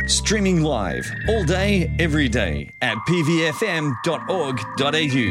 Streaming live all day, every day at pvfm.org.au.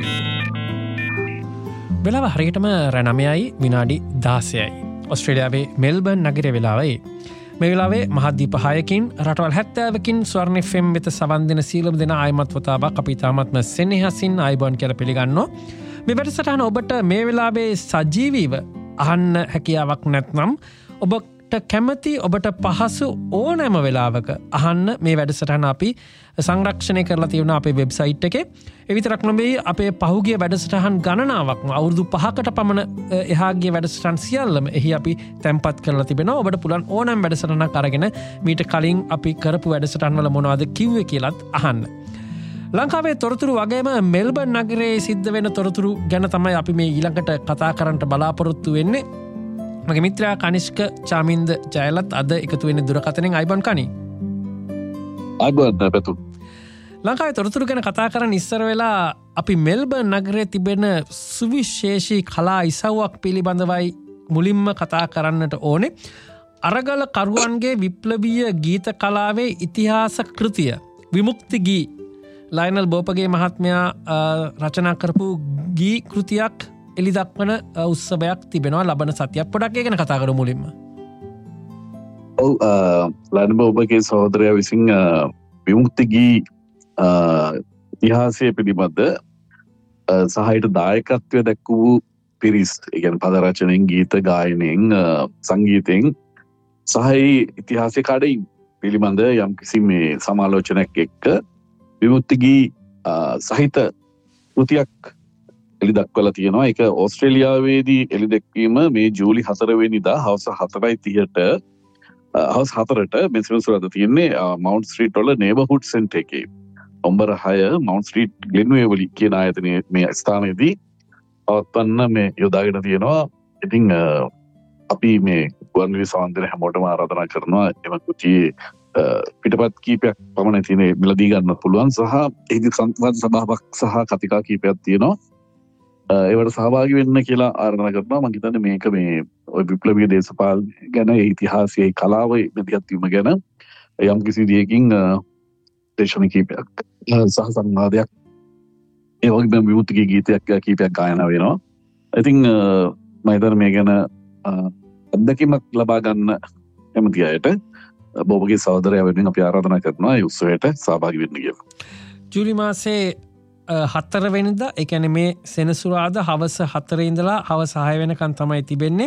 වෙලාව හරියටම රැනමයයි විනාඩි 16යි. ඔස්ට්‍රේලියාවේ මෙල්බර්න් නගරය වෙලාවයි. මේ වෙලාවේ මහද්වීප 6කින් රටවල් 70කින් ස්වර්ණ FM වෙත සවන් දෙන සීලම දෙන ආයමත් වතාවක් අපි තාමත්ම සෙනෙහසින් ආයුබෝවන් කියලා පිළිගන්නවා. මේ වැඩසටහන ඔබට මේ වෙලාවේ සජීවීව අහන්න හැකියාවක් නැත්නම් ඔබට කැමති ඔබට පහසු ඕනෑම වෙලාවක අහන්න මේ වැඩසටහන අපි සංරක්ෂණය කරලා තියෙනවා අපේ වෙබ්සයිට් එකේ. ඒ විතරක් නෙවෙයි අපේ පහුගිය වැඩසටහන් ගණනාවක්ම අවුරුදු 5කට පමණ එහා ගිය වැඩසටහන් සියල්ලම එහි අපි තැන්පත් කරලා තිබෙනවා. ඔබට පුළුවන් ඕනෑම වැඩසටහනක් අරගෙන මීට කලින් අපි කරපු වැඩසටහන් වල මොනවද කිව්වේ කියලාත් අහන්න. ලංකාවේ තොරතුරු වගේම මෙල්බර්න් නගරයේ සිද්ධ වෙන තොරතුරු ගැන තමයි අපි මේ ඊළඟට කතා කරන්නට බලාපොරොත්තු වෙන්නේ. මගේ මිත්‍රයා කනිෂ්ක චාමින්ද ජයලත් අද එකතු වෙන්නේ දුරකථනයෙන්. අයිබන් කනි. අයිබන් පැතු. ලංකාවේ තොරතුරු ගැන කතා කරන්න ඉස්සර වෙලා අපි මෙල්බර්න් නගරයේ තිබෙන සුවිශේෂී කලා ඉසව්වක් පිළිබඳවයි මුලින්ම කතා කරන්නට ඕනේ. අරගල කරුවන්ගේ විප්ලවීය ගීත කලාවේ ඉතිහාස කෘතිය විමුක්ති ගී ලයනල් බෝපගේ මහත්මයා රචනා කරපු ගී කෘතියක් එලි දක්වන උත්සවයක් තිබෙනවා ලබන සතියක්. පොඩක් ඒ ගැන කතා කරමු මුලින්ම. ඔව් ලයනල් බෝපගේ සහෝදරයා විසින් විමුක්ති ගී ඉතිහාසය පිළිබඳ සහයට දායකත්වය දැක්වූ පිරිස්, ඒ කියන්නේ පද රචනයෙන්, ගීත ගායනයෙන්, සංගීතයෙන් සහයි ඉතිහාසය කඩයින් පිළිබඳ යම්කිසි මේ සමාලෝචනයක් එක්ක විමුක්ති ගී සහිත කෘතියක් එලි දක්වලා තියෙනවා. ඒක ඕස්ට්‍රේලියාවේදී එලි දැක්වීම මේ ජූලි 4 වෙනිදා හවස 4:30ට හවස 4ට මෙසිමසුරද තියෙන්නේ මවුන්ට් ස්ට්‍රීට් වල නේබර්හුඩ් සෙන්ටර් එකේ. නම්බර 6 මවුන්ට් ස්ට්‍රීට් ග්ලෙන්වේවලි කියන ආයතනයේ මේ ස්ථානයේදී පවත්වන්න මේ යොදාගෙන තියෙනවා. ඉතින් අපි මේ ගුවන්විදුලි සම්බන්ධ හැමෝටම ආරාධනා කරනවා එම කුටියේ පිටපත් කීපයක් පමණ තියෙන මිලදී ගන්න පුළුවන් සහ එහිදී සංවාද සභාවක් සහ කතිකා කීපයක් තියෙනවා. ඒවට සහභාගී වෙන්න කියලා ආරාධනා කරනවා. මම හිතන්නේ මේක මේ ওই විප්ලවීය දේශපාලන ගැන, ඒ ඉතිහාසයේ කලාව මෙදිහත් වීම ගැන යම් කිසි දෙයකින් දේශන කීපයක් සහ සංවාදයක් ඒ වගේම විමුක්ති ගීතයක් කීපයක් ගායනා වෙනවා. ඉතින් මම හිතන්නේ මේ ගැන අත්දැකීමක් ලබා ගන්න කැමති අයට බෝබගේ සහෝදරයා වෙනුවෙන් අපි ආරාධනා කරනවා ඒ උත්සවයට සහභාගී වෙන්න කියලා. ජූලි මාසේ 4 වෙනිදා, ඒ කියන්නේ මේ සෙනසුරාදා හවස 4 ඉඳලා හවස 6 වෙනකන් තමයි තිබෙන්නේ.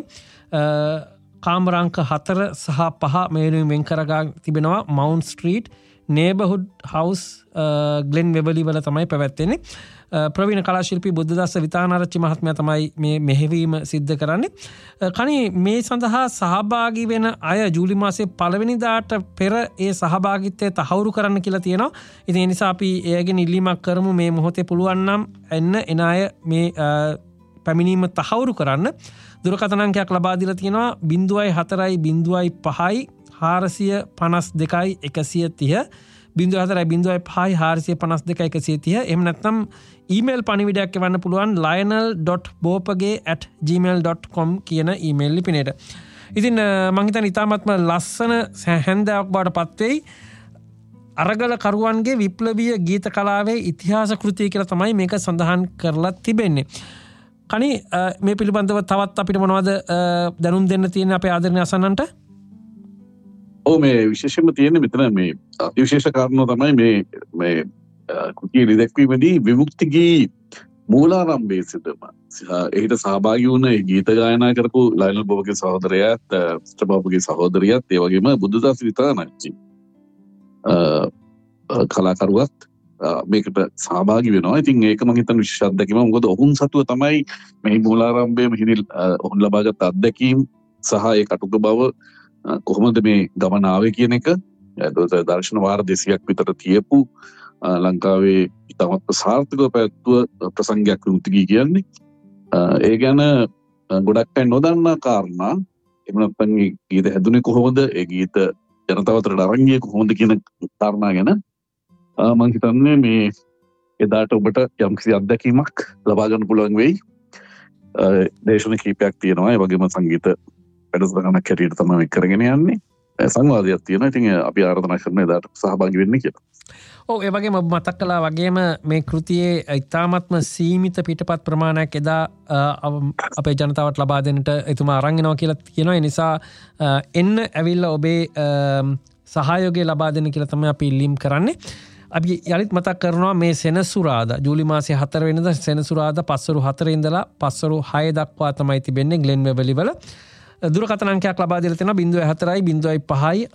කාමරාංක 4 සහ 5 මේලුවෙන් වෙන් කරගා තිබෙනවා මවුන්ට් ස්ට්‍රීට් නේබර්හුඩ් හවුස් ග්ලෙන්වෙවලි වල තමයි පැවැත්වෙන්නේ. ප්‍රවීණ කලා ශිල්පී බුද්ධදාස විතානාරච්චි මහත්මයා තමයි මේ මෙහෙවීම සිද්ධ කරන්නේ. කණි මේ සඳහා සහභාගී වෙන අය ජූලි මාසේ 1 වෙනිදාට පෙර ඒ සහභාගීත්වය තහවුරු කරන්න කියලා තියෙනවා. ඉතින් ඒ නිසා අපි එයාගෙන් ඉල්ලීමක් කරමු මේ මොහොතේ පුළුවන් නම් එන අය මේ පැමිණීම තහවුරු කරන්න. දුරකථන අංකයක් ලබා දීලා තියෙනවා 0405 452 130 0405 එහෙම නැත්නම් ඊමේල් පණිවිඩයක් එවන්න පුළුවන් lionel.bopage@gmail.com කියන ඊමේල් ලිපිනයට. ඉතින් මම හිතන්නේ ඉතාමත්ම ලස්සන හැන්දාවක් බවට පත් වෙයි. අරගල කරුවන්ගේ විප්ලවීය ගීත කලාවේ ඉතිහාස කෘතිය කියලා තමයි මේක සඳහන් කරලා තිබෙන්නේ. කණි මේ පිළිබඳව තවත් අපිට මොනවද දැනුම් දෙන්න තියෙන අපේ ආදරණීය අසන්නන්ට? මේ විශේෂයෙන්ම තියෙන්නේ මෙතන මේ විශේෂ කාරණා තමයි මේ කුටියේ ඉදැක්වීමේදී විමුක්ති ගී මූලාරම්භයේ සිටම එහිට සහභාගී වුණ ගීත ගායනා කරපු ලයනල් බෝබගේ සහෝදරයාත් ස්ටර් බෝබගේ සහෝදරියත් ඒ වගේම බුද්ධදාස විතානාරච්චි කලාකරුවත් මේකට සහභාගී වෙනවා. ඉතින් ඒක මම හිතන විශේෂ අත්දැකීමක්. මොකද ඔවුන් සතුව තමයි මේ මූලාරම්භයේ මෙහිදී ඔවුන් ලබාගත් අත්දැකීම් සහ ඒ කටුක බව කොහොමද මේ ගමන ආවේ කියන එක දර්ශන වාර 200ක් විතර තියපු ලංකාවේ ඉතාමත් සාර්ථකව පැවැත්වුව ප්‍රසංගයක් විමුක්ති ගී කියන්නේ. ඒ ගැන ගොඩක් අය නොදන්නා කාරණා, එහෙම නැත්නම් මේ ගීත හැදුනේ කොහොමද, ඒ ගීත ජනතාව අතරට අරන් ගියේ කොහොමද කියන කාරණා ගැන මම හිතන්නේ මේ එදාට ඔබට යම්කිසි අත්දැකීමක් ලබා ගන්න පුළුවන් වෙයි. දේශන කීපයක් තියෙනවා. ඒ වගේම සංගීත වැඩසටහනක් හැටියට තමයි කරගෙන යන්නේ. සංවාදයක් තියෙනවා. ඉතින් අපි ආරාධනා කරන එදාට සහභාගී වෙන්න කියලා. ඔව් ඒ වගේම ඔබ මතක් කළා වගේම මේ කෘතියේ ඉතාමත්ම සීමිත පිටපත් ප්‍රමාණයක් එදා අපේ ජනතාවට ලබා දෙන්නට එතුමා අරන් එනවා කියලා කියනවා. ඒ නිසා එන්න ඇවිල්ලා ඔබේ සහයෝගය ලබා දෙන්න කියලා තමයි අපි ඉල්ලීම් කරන්නේ. අපි යලිත් මතක් කරනවා මේ සෙනසුරාදා ජූලි මාසයේ 4 වෙනිදා සෙනසුරාදා පස්වරු 4 ඉඳලා පස්වරු 6 දක්වා තමයි තිබෙන්නේ ග්ලෙන් වෙබලි වල. දුරකථන අංකයක් ලබා දීලා තියෙනවා 04 05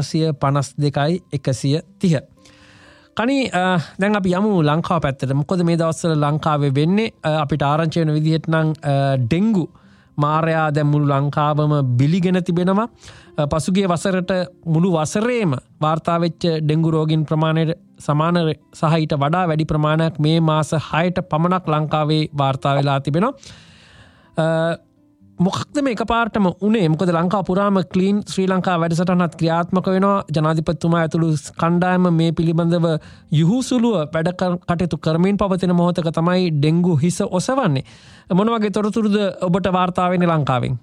452 130. කනි දැන් අපි යමු ලංකාව පැත්තට. මොකද මේ දවස්වල ලංකාවේ වෙන්නේ අපිට ආරංචි වෙන විදිහට නම් ඩෙන්ගු මාරයා දැන් මුළු ලංකාවම බිලිගෙන තිබෙනවා. පසුගිය වසරට මුළු වසරේම වාර්තා වෙච්ච ඩෙන්ගු රෝගීන් ප්‍රමාණයට සමාන සහ ඊට වඩා වැඩි ප්‍රමාණයක් මේ මාස 6ට පමණක් ලංකාවේ වාර්තා වෙලා තිබෙනවා. මොකක්ද මේ එකපාරටම උනේ? මොකද ලංකාව පුරාම ක්ලීන් ශ්‍රී ලංකා වැඩසටහනත් ක්‍රියාත්මක වෙනවා. ජනාධිපතිතුමා ඇතුළු කණ්ඩායම මේ පිළිබඳව යහුසුලුව වැඩ කටයුතු කරමින් පවතින මොහොතක තමයි ඩෙන්ගු හිස ඔසවන්නේ. මොන වගේ තොරතුරුද ඔබට වාර්තා වෙන්නේ ලංකාවෙන්?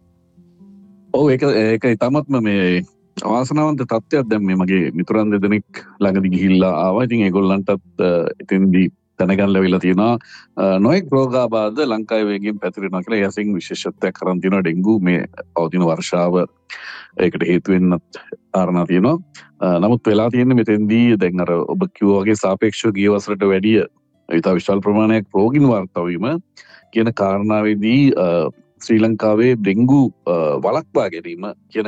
ඔව් ඒක ඉතාමත්ම මේ අවාසනාවන්ත තත්ත්වයක්. දැන් මේ මගේ මිතුරන් දෙදෙනෙක් ළඟදී ගිහිල්ලා ආවා. ඉතින් ඒගොල්ලන්ටත් එතෙන්දී දැනගන්න ලැබිලා තියෙනවා නොයෙක් රෝගාබාධ ලංකාවේ වේගයෙන් පැතිරෙනවා කියලා. යසින් විශේෂත්වයක් කරන් තියෙනවා ඩෙන්ගු මේ පවතින වර්ෂාව ඒකට හේතු වෙන්නත් කාරණා තියෙනවා. නමුත් වෙලා තියෙන්නේ මෙතෙන්දී දැන් අර ඔබ කිව්වා වගේ සාපේක්ෂව ගිය වසරට වැඩිය ඉතා විශාල ප්‍රමාණයක් රෝගීන් වාර්තා වීම කියන කාරණාවේදී ශ්‍රී ලංකාවේ ඩෙන්ගු වළක්වා ගැනීම කියන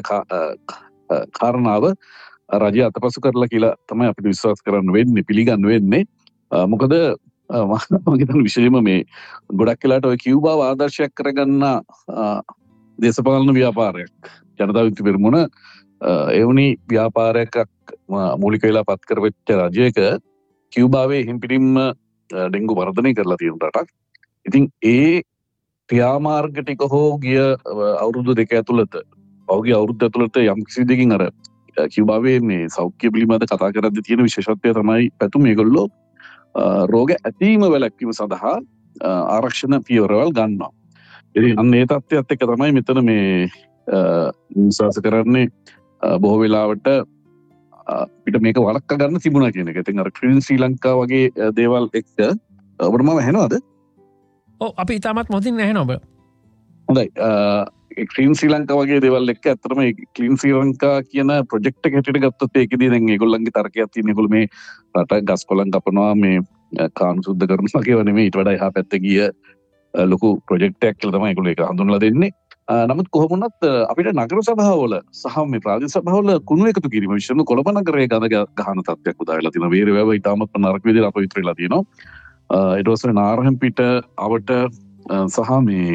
කාරණාව රජය අතපසු කරලා කියලා තමයි අපිට විශ්වාස කරන්න වෙන්නේ, පිළිගන්න වෙන්නේ. මොකද මම විශේෂයෙන්ම මේ ගොඩක් වෙලාට ඔය කියුබාව ආදර්ශයක් කරගන්න දේශපාලන ව්‍යාපාරයක් ජනතාව විමුක්ති පෙරමුණ එවැනි ව්‍යාපාරයක් මූලික වෙලා පත් කරවෙච්ච රජයක කියුබාවේ හිම්පිටින්ම ඩෙන්ගු වර්ධනය කරලා තියෙන රටක්. ඉතින් ඒ ක්‍රියාමාර්ග ටික හෝ ගිය අවුරුදු දෙක ඇතුළත පහුගිය අවුරුද්ද ඇතුළත යම් කිසි දෙකින් අර කියුබාවේ මේ සෞඛ්‍ය පිළිබඳ කතා කරද්දී තියෙන විශේෂත්වය තමයි පැතුම් මේගොල්ලෝ රෝග ඇතිවීම වැළැක්වීම සඳහා ආරක්ෂණ පියවරවල් ගන්නවා. ඉතින් අන්න ඒ තත්ත්වයට එක්ක තමයි මෙතන මේ විශ්වාස කරන්නේ බොහෝ වෙලාවට අපිට මේක වළක්වා ගන්න තිබුණා කියන එක. ඉතින් අර ක්‍රීන් ශ්‍රී ලංකා වගේ දේවල් එක්ක ඔබට මම ඇහෙනවද? ඔව් අපි තාමත් මොහොතින් ඇහෙනවා ඔබ. හොඳයි. ක්‍රීන් ශ්‍රී ලංකා වගේ දේවල් එක්ක ඇත්තටම මේ ක්‍රීන් ශ්‍රී ලංකා කියන ප්‍රොජෙක්ට් එක හැටියට ගත්තොත් ඒකෙදී දැන් ඒගොල්ලන්ගේ තර්කයක් තියෙන ඒගොල්ලෝ මේ රට ගස් කොළන් කපනවා මේ කාණු සුද්ධ කරනවා කියව නෙමෙයි ඊට වඩා එහා පැත්තේ ගිය ලොකු ප්‍රොජෙක්ට් එකක් කියලා තමයි ඒගොල්ලෝ ඒක හඳුන්වලා දෙන්නේ. නමුත් කොහොම වුණත් අපිට නගර සභාවල සහ මේ ප්‍රාදේශ සභාවල කුණු එකතු කිරීම විශේෂයෙන්ම කොළඹ නගරයේ ගඳ ගහන තත්ත්වයක් උදා වෙලා තියෙනවා. වේර වැව ඉතාමත් නරක විදිහට අපවිත්‍ර වෙලා තියෙනවා. ඊට පස්සේ නාරහෙන් පිට අවට සහ මේ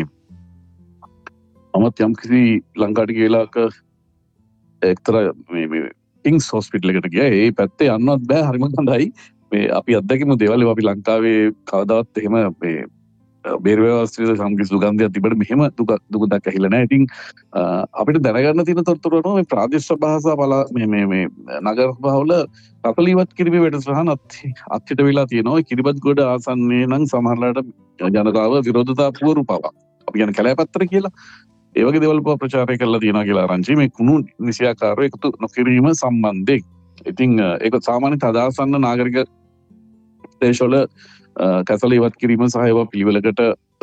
අමත් යම් කිසි ලංකාවට ගියලාක එක්තරා මේ කිංස් හොස්පිටල් එකට ගියා. ඒ පැත්තේ යන්නවත් බෑ, හරිම ගඳයි. මේ අපි අත්දැකීම දේවල් අපි ලංකාවේ කවදාවත් එහෙම මේ බේරවස්ත්‍රිත සම්කිසි සුගන්ධයක් තිබෙන්න මෙහෙම දුකක් ඇහිලා නැහැ. ඉතින් අපිට දැනගන්න තියෙන තොරතුරු අනුව මේ ප්‍රාදේශීය සභා සහ මේ නගර සභාවල කපලිවත් කිරිමේ වැඩසටහන අත්හිට වෙලා තියෙනවා. කිරිබත් ගොඩ ආසන්නයේ නම් සමහරලාට ජනතාව විරෝධතා පුවරු පවා අපි කියන කැලෑපත්තර කියලා ඒ වගේ දේවල් ප්‍රචාරය කරලා තියෙනවා කියලා ආරංචි මේ කුණු නිසියාකාරව එකතු නොකිරීම සම්බන්ධයෙන්. ඉතින් ඒක සාමාන්‍ය තදාසන්න නාගරික ප්‍රදේශවල කැසල ඉවත් කිරීම සහ ඒවා පිළිවෙලකට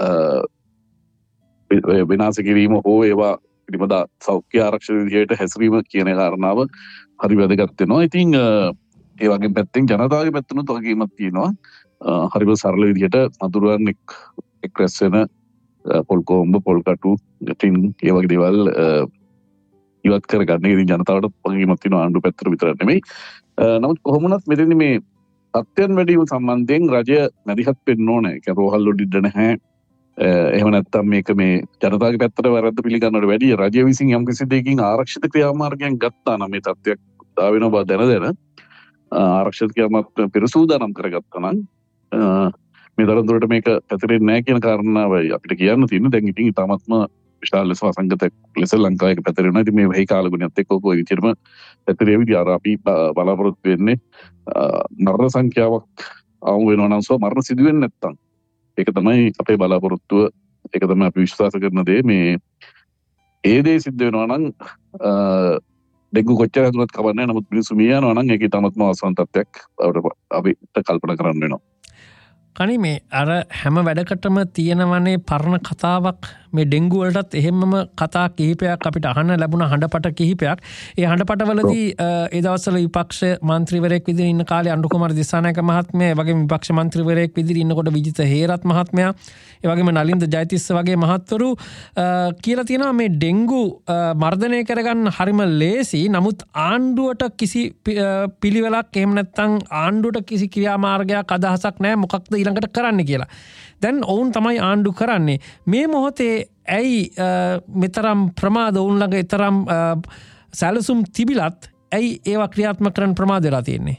විනාශ කිරීම හෝ ඒවා පිළිබඳ සෞඛ්‍ය ආරක්ෂක විදියට හැසිරීම කියන කාරණාව හරි වැදගත් වෙනවා. ඉතින් ඒ වගේ පැත්තෙන් ජනතාවගේ පැත්තෙනුත් වගකීමක් තියෙනවා. හරිම සරල විදියට මතුරුවන් එක් රැස් වෙන පොල් කොම්බ පොල් කටු ටින් ඒ වගේ දේවල් ඉවත් කරගන්න. ඉතින් ජනතාවට වගකීමක් තියෙනවා ආණ්ඩුව පැත්තට විතරක් නෙමෙයි. නමුත් කොහොම වුණත් මෙතනදී මේ තත්ත්වයන් වැඩිම සම්බන්ධයෙන් රජය මැදිහත් වෙන්න ඕනේ. ඒ කියන්නේ රෝහල් වලට නැහැ. එහෙම නැත්නම් මේක මේ ජනතාවගේ පැත්තට වැරද්ද පිළිගන්නවට වැඩිය රජය විසින් යම් කිසි දෙයකින් ආරක්ෂිත ක්‍රියාමාර්ගයන් ගත්තා නම් මේ තත්ත්වයක් දා වෙන බව දැන ආරක්ෂිත ක්‍රියාමාර්ග පෙරසූදානම් කරගත්තා නම් මේ තරම් දුරට මේක පැතිරෙන්නේ නැහැ කියන කාරණාවයි අපිට කියන්න තියෙන්නේ. දැන් ඉතින් ඉතාමත්ම විශාල ලෙස වසංගත ලෙස ලංකාවේ පැතිරෙනවා. ඉතින් මේ වෙහි කාලගුණයත් එක්ක ඔය විදිහටම පැතිරෙවි අර අපි බලාපොරොත්තු වෙන්නේ මරණ සංඛ්‍යාවක් අවු වෙනවා නම් මරණ සිදු වෙන්නේ නැත්තම් ඒක තමයි අපේ බලාපොරොත්තුව. ඒක තමයි අපි විශ්වාස කරන දේ. මේ ඒ දේ සිද්ධ වෙනවා නම් ඩෙංගු කොච්චර හැදුනත් කවන්නේ නැහැ. නමුත් මිනිස්සු මිය යනවා නම් ඒක ඊටමත්ම අසහන තත්ත්වයක් අපිට කල්පනා කරන්න වෙනවා. කනි මේ අර හැම වැඩකටම තියෙනවනේ පරණ කතාවක් මේ ඩෙංගු වලටත් එහෙමම කතා කිහිපයක් අපිට අහන්න ලැබුණ හඬපට කිහිපයක්. ඒ හඬපටවලදී ඒ දවස්වල විපක්ෂ මන්ත්‍රීවරයෙක් විදිහට ඉන්න කාලේ අනුර කුමාර දිසානායක මහත්මයා, ඒ වගේම විපක්ෂ මන්ත්‍රීවරයෙක් විදිහට ඉන්නකොට විජිත හේරත් මහත්මයා, ඒ වගේම නලින්ද ජයතිස්ස වගේ මහත්වරු කියලා තියෙනවා මේ ඩෙංගු මර්ධනය කරගන්න හරිම ලේසි. නමුත් ආණ්ඩුවට කිසි පිළිවෙලක් එහෙම නැත්නම් ආණ්ඩුවට කිසි ක්‍රියාමාර්ගයක් අදහසක් නැහැ මොකක්ද ඊළඟට කරන්න කියලා. දැන් ඔවුන් තමයි ආණ්ඩු කරන්නේ. මේ මොහොතේ ඇයි මෙතරම් ප්‍රමාද ඔවුන් ළඟ තරම් සැලසුම් තිබිලත් ඇයි ඒවා ක්‍රියාත්මක කරන්න ප්‍රමාද වෙලා තියෙන්නේ?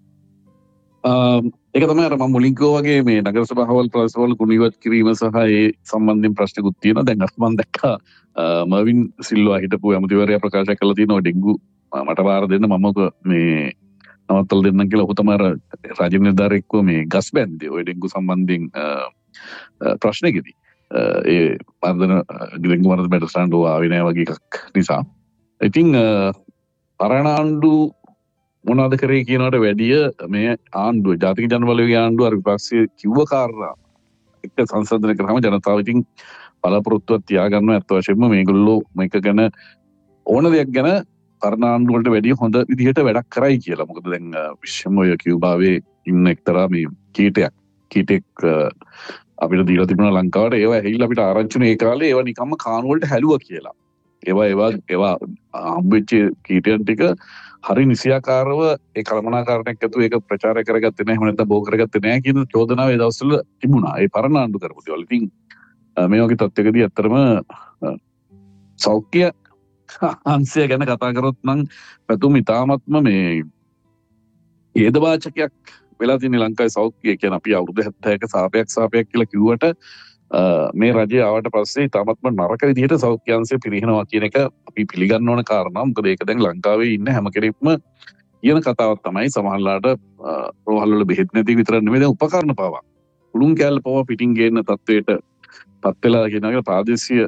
ඒක තමයි අර මම මුලින් කිව්වා වගේ මේ නගර සභාවල් ප්‍රදේශවල කුණු ඉවත් කිරීම සහ ඒ සම්බන්ධයෙන් ප්‍රශ්නකුත් තියෙනවා. දැන් අත් මම දැක්කා මර්වින් සිල්වා හිටපු ඇමතිවරයා ප්‍රකාශ කළා තියෙනවා ඩෙංගු මට වාර දෙන්න මම මේ නවත්තලා දෙන්නම් කියලා. ඔහු තමයි රාජ්‍ය නිලධාරියෙක්ව මේ ගස් බැන්දේ ඔය ඩෙංගු සම්බන්ධයෙන් ප්‍රශ්නයකදී. ඒ ඩෙංගු මර්ධන බැටසන්ඩ් ආවේ නැහැ වගේ එකක් නිසා. ඉතින් පරණ ආණ්ඩු මොනවද කරේ කියනකට වැඩිය මේ ආණ්ඩුව ජාතික ජනබලවේගයේ ආණ්ඩුව අර විපක්ෂයේ කිව්ව කාරණා එක්ක සංසන්දනය කරාම ජනතාව ඉතින් බලාපොරොත්තුවක් තියාගන්නවා. ඇත්ත වශයෙන්ම මේගොල්ලෝ මේක ගැන ඕන දෙයක් ගැන පරණ ආණ්ඩුව වලට වැඩිය හොඳ විදිහට වැඩක් කරයි කියලා. මොකද දැන් විශ්වම ඔය කියුබාවේ ඉන්න එක්තරා මේ කීටෙක් අපිට දීලා තිබුණා ලංකාවට. ඒවා ඇහිලා අපිට ආරංචි ඒ කාලේ ඒවා නිකම්ම කාණු වලට හැලුවා කියලා. ඒවා හම්බෙච්ච කීටයන් ටික හරි නිසියාකාරව ඒ කළමනාකාරණයක් ඇතුව ඒක ප්‍රචාරය කරගත්තේ නැහැ. එහෙම නැත්නම් බෝ කරගත්තේ නැහැ කියන චෝදනාව ඒ දවස්වල තිබුණා. ඒ පරණ ආණ්ඩු කරපු දේවල්. ඉතින් මේ වගේ තත්ත්වයකදී ඇත්තටම සෞඛ්‍ය අංශය ගැන කතා කරොත් නම් පැතුම් ඉතාමත්ම මේ ඡේදවාචකයක් වෙලා තියෙන ලංකාවේ සෞඛ්‍යය කියන අපි අවුරුදු 70ක සාපයක් කියලා කිව්වට මේ රජය ආවට පස්සේ ඉතාමත්ම නරක විදිහට සෞඛ්‍ය අංශය පිරිනවනවා කියන එක අපි පිළිගන්න ඕන කාරණා. මොකද ඒක දැන් ලංකාවේ ඉන්න හැම කෙනෙක්ම කියන කතාවක් තමයි. සමහරලාට රෝහල් වල බෙහෙත් නැති විතර නෙමෙයි දැන් උපකරණ පවා පුළුන් කැලල පවා පිටින් ගේන්න තත්වයට පත් වෙලා කියනවා. ප්‍රාදේශීය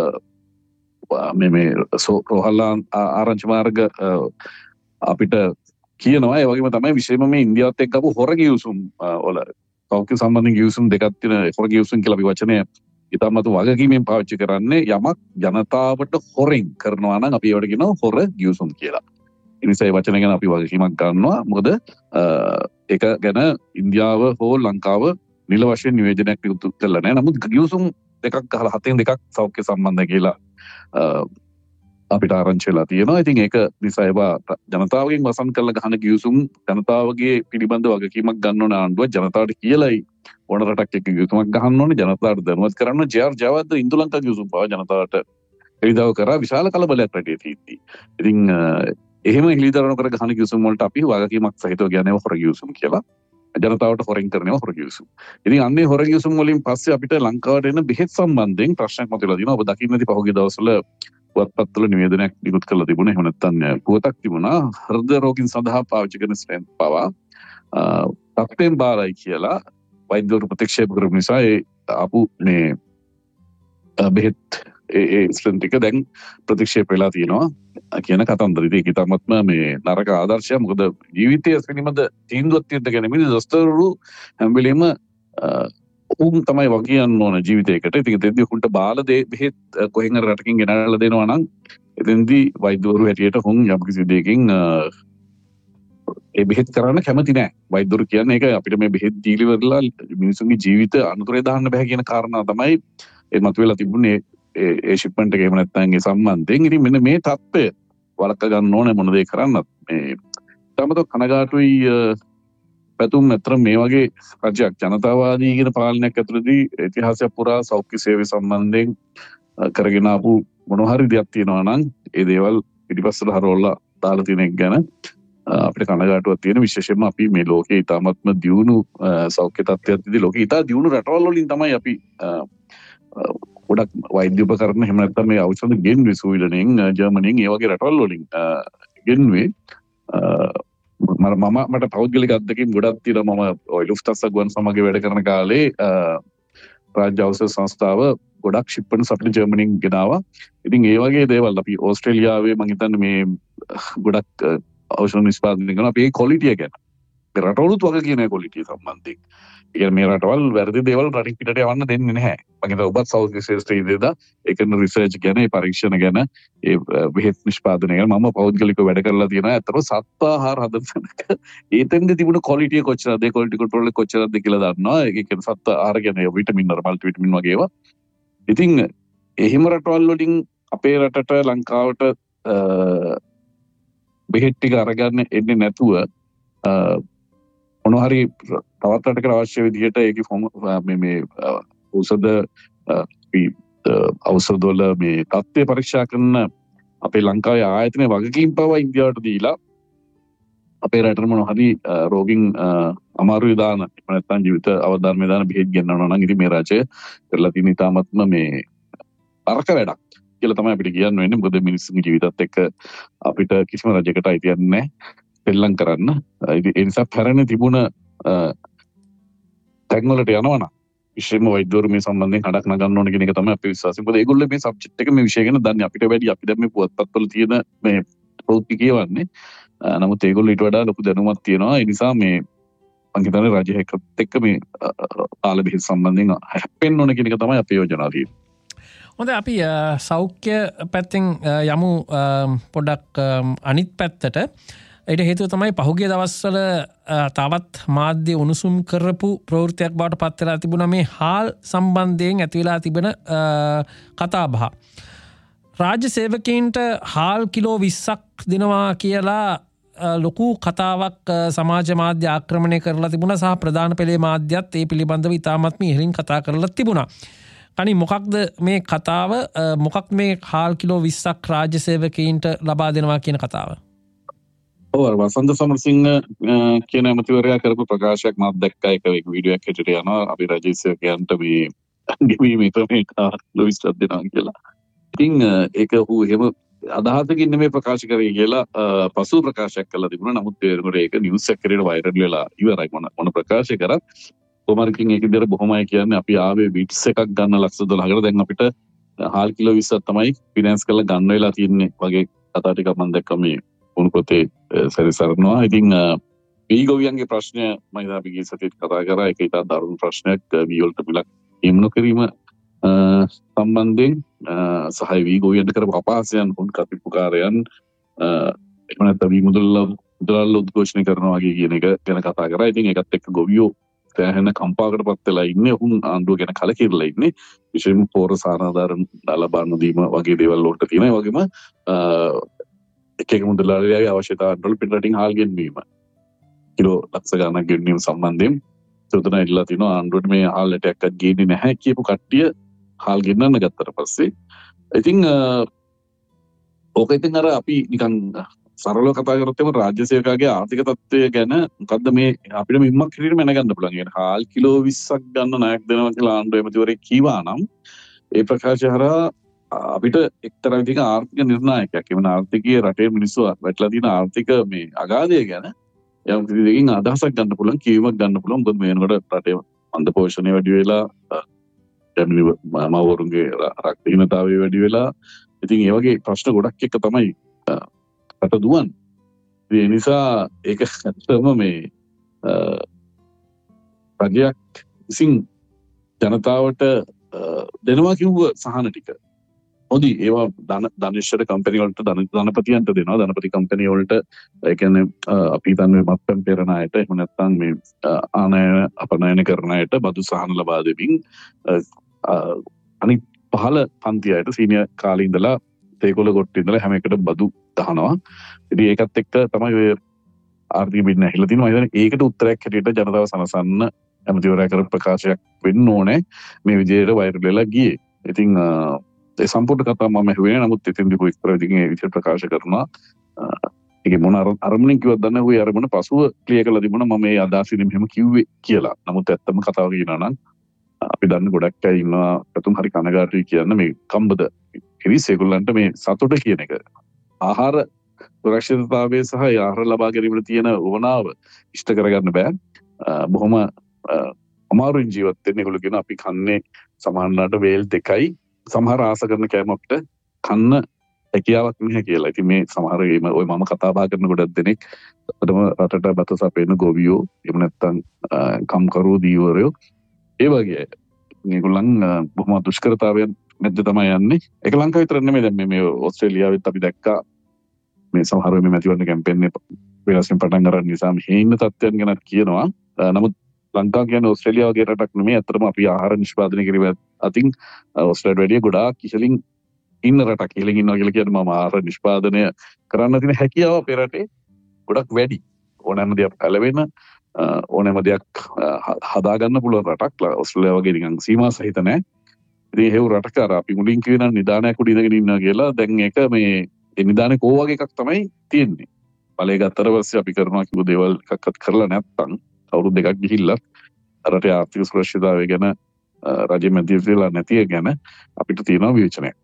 මේ රෝහල් ආරංචි මාර්ග අපිට කියනවා. ඒ වගේම තමයි විශේෂයෙන්ම මේ ඉන්දියාවත් එක්ක අපු හොර ගිවිසුම් වල සෞඛ්‍ය සම්බන්ධ ගිවිසුම් දෙකක් තියෙන හොර ගිවිසුම් කියලා අපි වචනය ඉතාමත් වගකීමෙන් පාවිච්චි කරන්නේ. යමක් ජනතාවට හොරෙන් කරනවා නම් අපි ඒවට කියනවා හොර ගිවිසුම් කියලා. ඒ නිසා මේ වචන ගැන අපි වගකීමක් ගන්නවා. මොකද ඒක ගැන ඉන්දියාව හෝ ලංකාව නිල වශයෙන් නිවේදනයක් නිකුත් කළා නැහැ. නමුත් ගිවිසුම් දෙකක් ගහලා 7න් 2ක් සෞඛ්‍ය සම්බන්ධ කියලා අපිට ආරංචි වෙලා තියෙනවා. ඉතින් ඒක නිසා ඒවා ජනතාවගෙන් වසන් කරලා ගහන ගිවිසුම් ජනතාවගේ පිළිබඳ වගකීමක් ගන්න ඕන ආණ්ඩුව ජනතාවට කියලායි ඕන රටක් එක්ක ගිවිසුමක් ගහන්න ඕනේ. ජනතාවට දැනුවත් කරන්න ජේ.ආර්. ජයවර්ධන ඉන්දුලංකා ගිවිසුම් පාව ජනතාවට එළිදව කරා විශාල කලබලයක් රටේ තියෙද්දි. ඉතින් එහෙම එළිදරන කර ගහන ගිවිසුම් වලට අපි වගකීමක් සහිතව කියන්නේ හොර ගිවිසුම් කියලා. ජනතාවට හොරෙන් කරනවා හොර ගිවිසුම්. ඉතින් අන්නේ හොර ගිවිසුම් වලින් පස්සේ අපිට ලංකාවට එන බෙහෙත් සම්බන්ධයෙන් ප්‍රශ්නයක් මතුවලා තියෙනවා. ඔබ දකින්න ඇති පහුගිය දවස්වල පුවත්පත්වල නිවේදනයක් නිකුත් කරලා තිබුණා. එහෙම නැත්නම් පුවතක් තිබුණා හෘද රෝගීන් සඳහා පාවිච්චි කරන ස්ටෙන්ට් පවා තත්ත්වයෙන් බාරයි කියලා වෛද්‍යවරු ප්‍රතික්ෂේප කරපු නිසා ඒ ආපු මේ බෙහෙත් ඒ ස්ටෙන්ට් ටික දැන් ප්‍රතික්ෂේප වෙලා තියෙනවා කියන කතන්දර. ඒක ඉතාමත්ම මේ නරක ආදර්ශයක්. මොකද ජීවිතය පිළිබඳ තීන්දුවක් තියෙද්ද ගැන මේ දොස්තරවරු හැම වෙලෙම උන් තමයි වගියන්න ඕන ජීවිතයකට. ඉතින් එතෙන්දී උන්ට බාල බෙහෙත් කොහෙන් හරි රටකින් ගෙනල්ලා දෙනවා නම් එතෙන්දී වෛද්‍යවරු හැටියට හොන් යම්කිසි දෙයකින් ඒ බෙහෙත් කරන්න කැමති නැහැ. වෛද්‍යවරු කියන්නේ ඒක අපිට මේ බෙහෙත් දීලිවරලා මිනිසුන්ගේ ජීවිත අනුතරේ දාන්න බෑ කියන කාරණා තමයි ඒ මතුවලා තිබුණේ ඒ ෂිප්මන්ට් එක. එහෙම නැත්නම් ඒ සම්බන්ධයෙන් ඉතින් මෙන්න මේ தත්ත්වය වළක්ව ගන්න ඕනේ මොන දේ කරන්නත්. මේ තමතෝ කනගාටුයි පැතුම් අතර මේ වගේ රජයක් ජනතාවාදී කියන පාලනයක් ඇතුළතදී ඉතිහාසය පුරා සෞඛ්‍ය සේවය සම්බන්ධයෙන් කරගෙන ආපු මොන හරි දෙයක් තියෙනවා නම් ඒ දේවල් පිටිපස්සට හරවලා දාලා තියෙන එක ගැන අපිට කනගාටුවක් තියෙන. විශේෂයෙන්ම අපි මේ ලෝකයේ ඉතාමත්ම දියුණු සෞඛ්‍ය තත්ත්වයකදී ලෝකයේ ඉතා දියුණු රටවල් වලින් තමයි අපි ගොඩක් වෛද්‍ය උපකරණ එහෙම නැත්නම් මේ ඖෂධ ගෙන්වේ ස්වීඩනයෙන් ජර්මනියෙන් ඒ වගේ රටවල් වලින් ගෙන්වේ. මට පෞද්ගලික අත්දැකීම් ගොඩක් තියෙනවා. මම ඔය ලුෆ්තන්සා ගුවන් සමගිය වැඩ කරන කාලේ රාජ්‍ය ඖෂධ සංස්ථාව ගොඩක් ශිප්මන්ට්ස් අපිට ජර්මනියෙන් ගෙනාවා. ඉතින් ඒ වගේ දේවල් අපි ඕස්ට්‍රේලියාවේ මම හිතන්නේ මේ ගොඩක් ඖෂධ නිෂ්පාදනය කරන අපි ඒ ක්වොලිටිය ගැන රටවලුත් වගේ කියන ක්වොලිටිය සම්බන්ධයෙන්. ඒ කියන්නේ මේ රටවල් වැරදි දේවල් රටින් පිටට යවන්න දෙන්නේ නැහැ. මම හිතනවා ඔබත් සෞඛ්‍ය ශාස්ත්‍රයේ ඉඳලා ඒ කරන රිසර්ච් ගැන, ඒ පරීක්ෂණ ගැන, ඒ බෙහෙත් නිෂ්පාදනය ගැන මම පෞද්ගලිකව වැඩ කරලා තියෙනවා. අතන සත්ව ආහාර හදන තැනක ඒතෙන්ද තිබුණ ක්වොලිටිය කොච්චරද, ඒ ක්වොලිටි කන්ට්‍රෝල් එක කොච්චරද කියලා දන්නවා. ඒක කියන්නේ සත්ව ආහාර කියන්නේ විටමින් වල මල්ටි විටමින් වගේ ඒවා. ඉතින් එහෙම රටවල් වලින් අපේ රටට ලංකාවට බෙහෙත් ටික අරගන්න එන්නේ නැතුව මොනවා හරි තවත් රටකට අවශ්‍ය විදිහට ඒකේ මේ ඖෂධ වල මේ තත්ත්වය පරීක්ෂා කරන අපේ ලංකාවේ ආයතනයේ වගකීම් පවා ඉන්දියාවට දීලා අපේ රටට මොනවා හරි රෝගීන් අමාරු විදාන නැත්නම් ජීවිත අවධානය දාන බෙහෙත් ගන්නවනවා නම් ඉතින් මේ රාජ්‍ය කරලා තියෙන ඉතාමත්ම මේ අරක වැඩක් කියලා තමයි අපිට කියන්න වෙන්නේ. මොකද මිනිස්සුන්ගේ ජීවිතත් එක්ක අපිට කිසිම රජයකට අයිතියක් නැහැ පෙල්ලම් කරන්න. ඒ නිසා පැරණි තිබුණ තැන්වලට යනවා නම් විශේෂයෙන්ම වෛද්‍යවරු මේ සම්බන්ධයෙන් කඩක් නගන්න ඕන කියන එක තමයි අපේ විශ්වාසය. මොකද ඒගොල්ලෝ මේ සබ්ජෙක්ට් එක මේ විෂය ගැන දන්නේ අපිට වැඩි. අපි දැන් මේ පුවත්පත්වල තියෙන මේ ප්‍රවෘත්ති කියවන්නේ. නමුත් ඒගොල්ලෝ ඊට වඩා ලොකු දැනුමක් තියෙනවා. ඒ නිසා මේ මම හිතන්නේ රජයකට එක්ක මේ ආල බෙහෙත් සම්බන්ධයෙන් හැප්පෙන්න ඕන කියන එක තමයි අපේ යෝජනාව තියෙන්නේ. හොඳයි අපි සෞඛ්‍ය පැත්තෙන් යමු පොඩක් අනිත් පැත්තට. ඒට හේතුව තමයි පහුගිය දවස්වල තවත් මාධ්‍ය උණුසුම් කරපු ප්‍රවෘත්තියක් බවට පත් වෙලා තිබුණා මේ හාල් සම්බන්ධයෙන් ඇති වෙලා තිබෙන කතාබහ. රාජ්‍ය සේවකීන්ට හාල් කිලෝ 20ක් දෙනවා කියලා ලොකු කතාවක් සමාජ මාධ්‍ය ආක්‍රමණය කරලා තිබුණා සහ ප්‍රධාන පෙළේ මාධ්‍යත් ඒ පිළිබඳව ඉතාමත්ම ඉහළින් කතා කරලා තිබුණා. අනි මොකක්ද මේ කතාව, මොකක් මේ හාල් කිලෝ 20ක් රාජ්‍ය සේවකීන්ට ලබා දෙනවා කියන කතාව? වසන්ත සමරසිංහ කියන ඇමතිවරයා කරපු ප්‍රකාශයක් මම දැක්කා. එක වීඩියෝ එකක් හිටට යනවා අපි රාජ්‍ය සේවකයන්ට මේ ගෙවීමේ ක්‍රමයක ලොවිස්ට් දෙනවා කියලා. ඉතින් ඒක ඔහු එහෙම අදහසකින් නෙමෙයි ප්‍රකාශ කරේ කියලා පසු ප්‍රකාශයක් කළා තිබුණා. නමුත් ඒක නිවුස් එකකට වෛරල් වෙලා ඉවරයි. මොන ප්‍රකාශය කරත් කොමාරකින් ඒක විතර බොහොමයි කියන්නේ අපි ආවේ බීට්ස් එකක් ගන්න ලක්ෂ 12කට දැන් අපිට හාල් කිලෝ 20ක් තමයි ෆිනෑන්ස් කරලා ගන්න වෙලා තියෙන්නේ වගේ කතා ටිකක් මම දැක්කා මේ උණු පොතේ සැරිසරනවා. ඉතින් වී ගොවියන්ගේ ප්‍රශ්නය මම ඉතින් අපි ගිය සතියේත් කතා කරා. ඒක ඉතා දරුණු ප්‍රශ්නයක්. වී වලට මිලක් හිමු නොකිරීම සම්බන්ධයෙන් සහ වී ගොවියන්ට කරපු අපහාසයන් උන් කතිපුකාරයන් එහෙම නැත්නම් වී මුදල් උද්ඝෝෂණය කරනවා වගේ කියන එක ගැන කතා කරා. ඉතින් ඒකත් එක්ක ගොවියෝ සෑහෙන කම්පාවකටපත් වෙලා ඉන්නේ. උන් ආණ්ඩුව ගැන කලකිරලා ඉන්නේ. විශේෂයෙන්ම පෝර සානාධාරණ ලබා නොදීම වගේ දේවල් වලට තියෙනවා. ඒ වගේම එක මුදලාලියාගේ අවශ්‍යතාවන්ට පිට රටින් හාල් ගෙන්වීම කිලෝ ලක්ෂ ගණනක් ගෙන්වීම සම්බන්ධයෙන් චෝදනා ඉල්ලලා තිනවා. ආණ්ඩුවට මේ හාල් එකක්වත් ගේන්නේ නැහැ කියපු කට්ටිය හාල් ගෙන්නන්න ගත්තට පස්සේ ඉතින් ඕක ඉතින් අර අපි නිකන් සරලව කතා කරොත් එම රාජ්‍ය සේවකයාගේ ආර්ථික තත්ත්වය ගැන මොකද්ද මේ අපිට මිම්මක් හිරියට මැනගන්න පුළුවන්. يعني හාල් කිලෝ 20ක් ගන්න ණයක් දෙනවා කියලා ආණ්ඩුව එමෙතිවරයෙක් කීවා නම් ඒ ප්‍රකාශය හරහා අපිට එක්තරා විදිහක ආර්ථික නිර්ණායකයක් එවන ආර්ථිකයේ රටේ මිනිස්සු වැටලා තියෙන ආර්ථික මේ අගාධය ගැන යම් කිසි දෙයකින් අදහසක් ගන්න පුළුවන්, කියවීමක් ගන්න පුළුවන්. මොකද මේ වෙනකොට රටේ මන්ද පෝෂණය වැඩි වෙලා මවරුන්ගේ රක්තහීනතාවය වැඩි වෙලා ඉතින් ඒ වගේ ප්‍රශ්න ගොඩක් එක්ක තමයි රට දුවන්නේ. ඒ නිසා ඒක ඇත්තම මේ රජයක් විසින් ජනතාවට දෙනවා කිව්ව සහන ටික හොඳයි. ඒවා ධනිෂ්ඨ කම්පැනි වලට ධනපතියන්ට දෙනවා. ධනපති කම්පැනි වලට ඒ කියන්නේ අපි හිතන්නේ මත්පැන් පෙරණ අයට එහෙම නැත්නම් මේ ආනයන අපනයන කරන අයට බදු සහන ලබා දෙමින් අනිත් පහළ පන්ති අයට සීනියර් කාලේ ඉඳලා තේකොළ කොට්ටේ ඉඳලා හැම එකට බදු දහනවා. ඉතින් ඒකත් එක්ක තමයි ඔය ආර්ථික බින්න ඇහිලා තිනවා. මම හිතන්නේ ඒකට උත්තරයක් හැටියට ජනතාව සනසන්න ඇමතිවරයා කරපු ප්‍රකාශයක් වෙන්න ඕනේ මේ විදිහට වෛරල් වෙලා ගියේ. ඉතින් ඒ සම්පූර්ණ කතාව මම ඇහුවේ නෑ. නමුත් ඉතින් දීපු එක්තරා විදිහකින් ඒ විදිහට ප්‍රකාශ කරනවා. ඒකේ මොන අරමුණින් කිව්වද දන්නේ නැහැ. අරමුණ පසුව ක්ලියර් කරලා තිබුණා මම මේ අදහසින් මෙහෙම කිව්වේ කියලා. නමුත් ඇත්තම කතාව කියනවා නම් අපි දන්නේ ගොඩක් අය ඉන්නවා පැතුම් හරි කනගාටුයි කියන්න මේ කම්බද කිරිස් ඒගොල්ලන්ට මේ සතුට කියන එක ආහාර සුරක්ෂිතතාවය සහ ආහාර ලබා ගැනීමට තියෙන උවමනාව ඉෂ්ට කරගන්න බෑ. බොහොම අමාරුවෙන් ජීවත් වෙන්නේ. ඒගොල්ලෝ කියන අපි කන්නේ සමහරවිට වේල් 2යි සමහර ආස කරන කෑම අපිට කන්න හැකියාවක් නැහැ කියලා. ඉතින් මේ සමහර ඔය මම කතා බහ කරන ගොඩක් දෙනෙක් රටට බත සපයන ගොවියෝ එහෙම නැත්නම් කම්කරු දීවරයෝ ඒ වගේ මේගොල්ලන් බොහොම දුෂ්කරතාවයන් මැද්ද තමයි යන්නේ. ඒක ලංකාව විතර නෙමෙයි. දැන් මේ ඕස්ට්‍රේලියාවෙත් අපි දැක්කා මේ සමහර මේ මැතිවරණ කැම්පේන් එක වෙනස්කම් පටන් ගන්න නිසා මේ ඉන්න තත්ත්වයන් ගැන කියනවා. නමුත් ලංකාව කියන්නේ ඕස්ට්‍රේලියාව වගේ රටක් නෙමෙයි. අතරම අපි ආහාර නිෂ්පාදනය කිරීම අතින් ඕස්ට්‍රේලියාවට වැඩිය ගොඩාක් ඉහළින් ඉන්න රටක්. ඉහළින් ඉන්නවා කියලා කියන්නේ මම ආහාර නිෂ්පාදනය කරන්න තියෙන හැකියාව අපේ රටේ ගොඩක් වැඩි. ඕනෑම දෙයක් පැලවෙන ඕනෑම දෙයක් හදාගන්න පුළුවන් රටක්. ඕස්ට්‍රේලියාව වගේ නිකන් සීමා සහිත නැහැ. ඉතින් හේව් රටක අර අපි මුලින් කියන නිදානයක් උඩ ඉඳගෙන ඉන්නවා කියලා දැන් ඒක මේ ඒ නිදානේ කෝ වගේ එකක් තමයි තියෙන්නේ. බලය ගත්තට පස්සේ අපි කරනවා කිව්ව දේවල් එකක්වත් කරලා නැත්තම් අවුරුදු දෙකක් ගිහිල්ලා රටේ ආර්ථික සුරක්ෂිතතාවය ගැන රජෙ මැදිරිලා නැති ගැන අපිට තියෙනවා විවේචනයක්.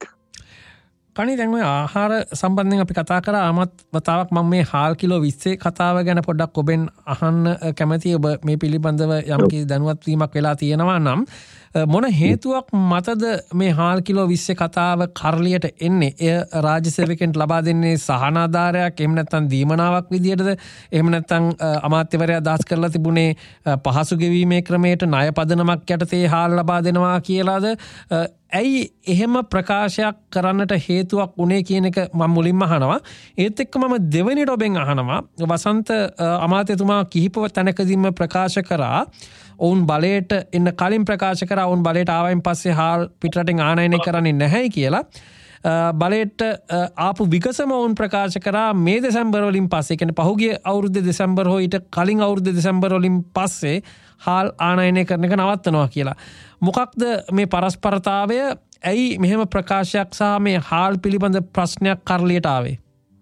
කණි දැන් ඔය ආහාර සම්බන්ධයෙන් අපි කතා කරා ආමත් වතාවක් මම මේ හාල් කිලෝ 20 කතාව ගැන පොඩ්ඩක් ඔබෙන් අහන්න කැමතියි. ඔබ මේ පිළිබඳව යම් කිසි දැනුවත් වීමක් වෙලා තියෙනවා නම් මොන හේතුවක් මතද මේ හාල් කිලෝ 20 කතාව කරලියට එන්නේ? එය රාජ්‍ය සේවකයන්ට ලබා දෙන්නේ සහනාධාරයක් එහෙම නැත්නම් දීමනාවක් විදියටද? එහෙම නැත්නම් අමාත්‍යවරයා අදහස් කරලා තිබුණේ පහසු ගෙවීමේ ක්‍රමයට ණය පදනමක් යටතේ හාල් ලබා දෙනවා කියලාද? ඇයි එහෙම ප්‍රකාශයක් කරන්නට හේතුවක් උනේ කියන එක මම මුලින්ම අහනවා. ඒත් එක්ක මම දෙවෙනිට ඔබෙන් අහනවා වසන්ත අමාත්‍යතුමා කිහිප තැනකදීම ප්‍රකාශ කරා ඔවුන් බලයට එන්න කලින් ප්‍රකාශ කරා ඔවුන් බලයට ආවයින් පස්සේ හාල් පිටරටින් ආනයනය කරන්නේ නැහැයි කියලා. බලයට ආපු විකසම ඔවුන් ප්‍රකාශ කරා මේ දෙසැම්බර් වලින් පස්සේ කියන්නේ පහුගිය අවුරුද්දේ දෙසැම්බර් හෝ ඊට කලින් අවුරුද්දේ දෙසැම්බර් වලින් පස්සේ හාල් ආනයනය කරන එක නවත්තනවා කියලා. මොකක්ද මේ පරස්පරතාවය? ඇයි මෙහෙම ප්‍රකාශයක් සහ මේ හාල් පිළිබඳ ප්‍රශ්නයක් කරලියට ආවේ?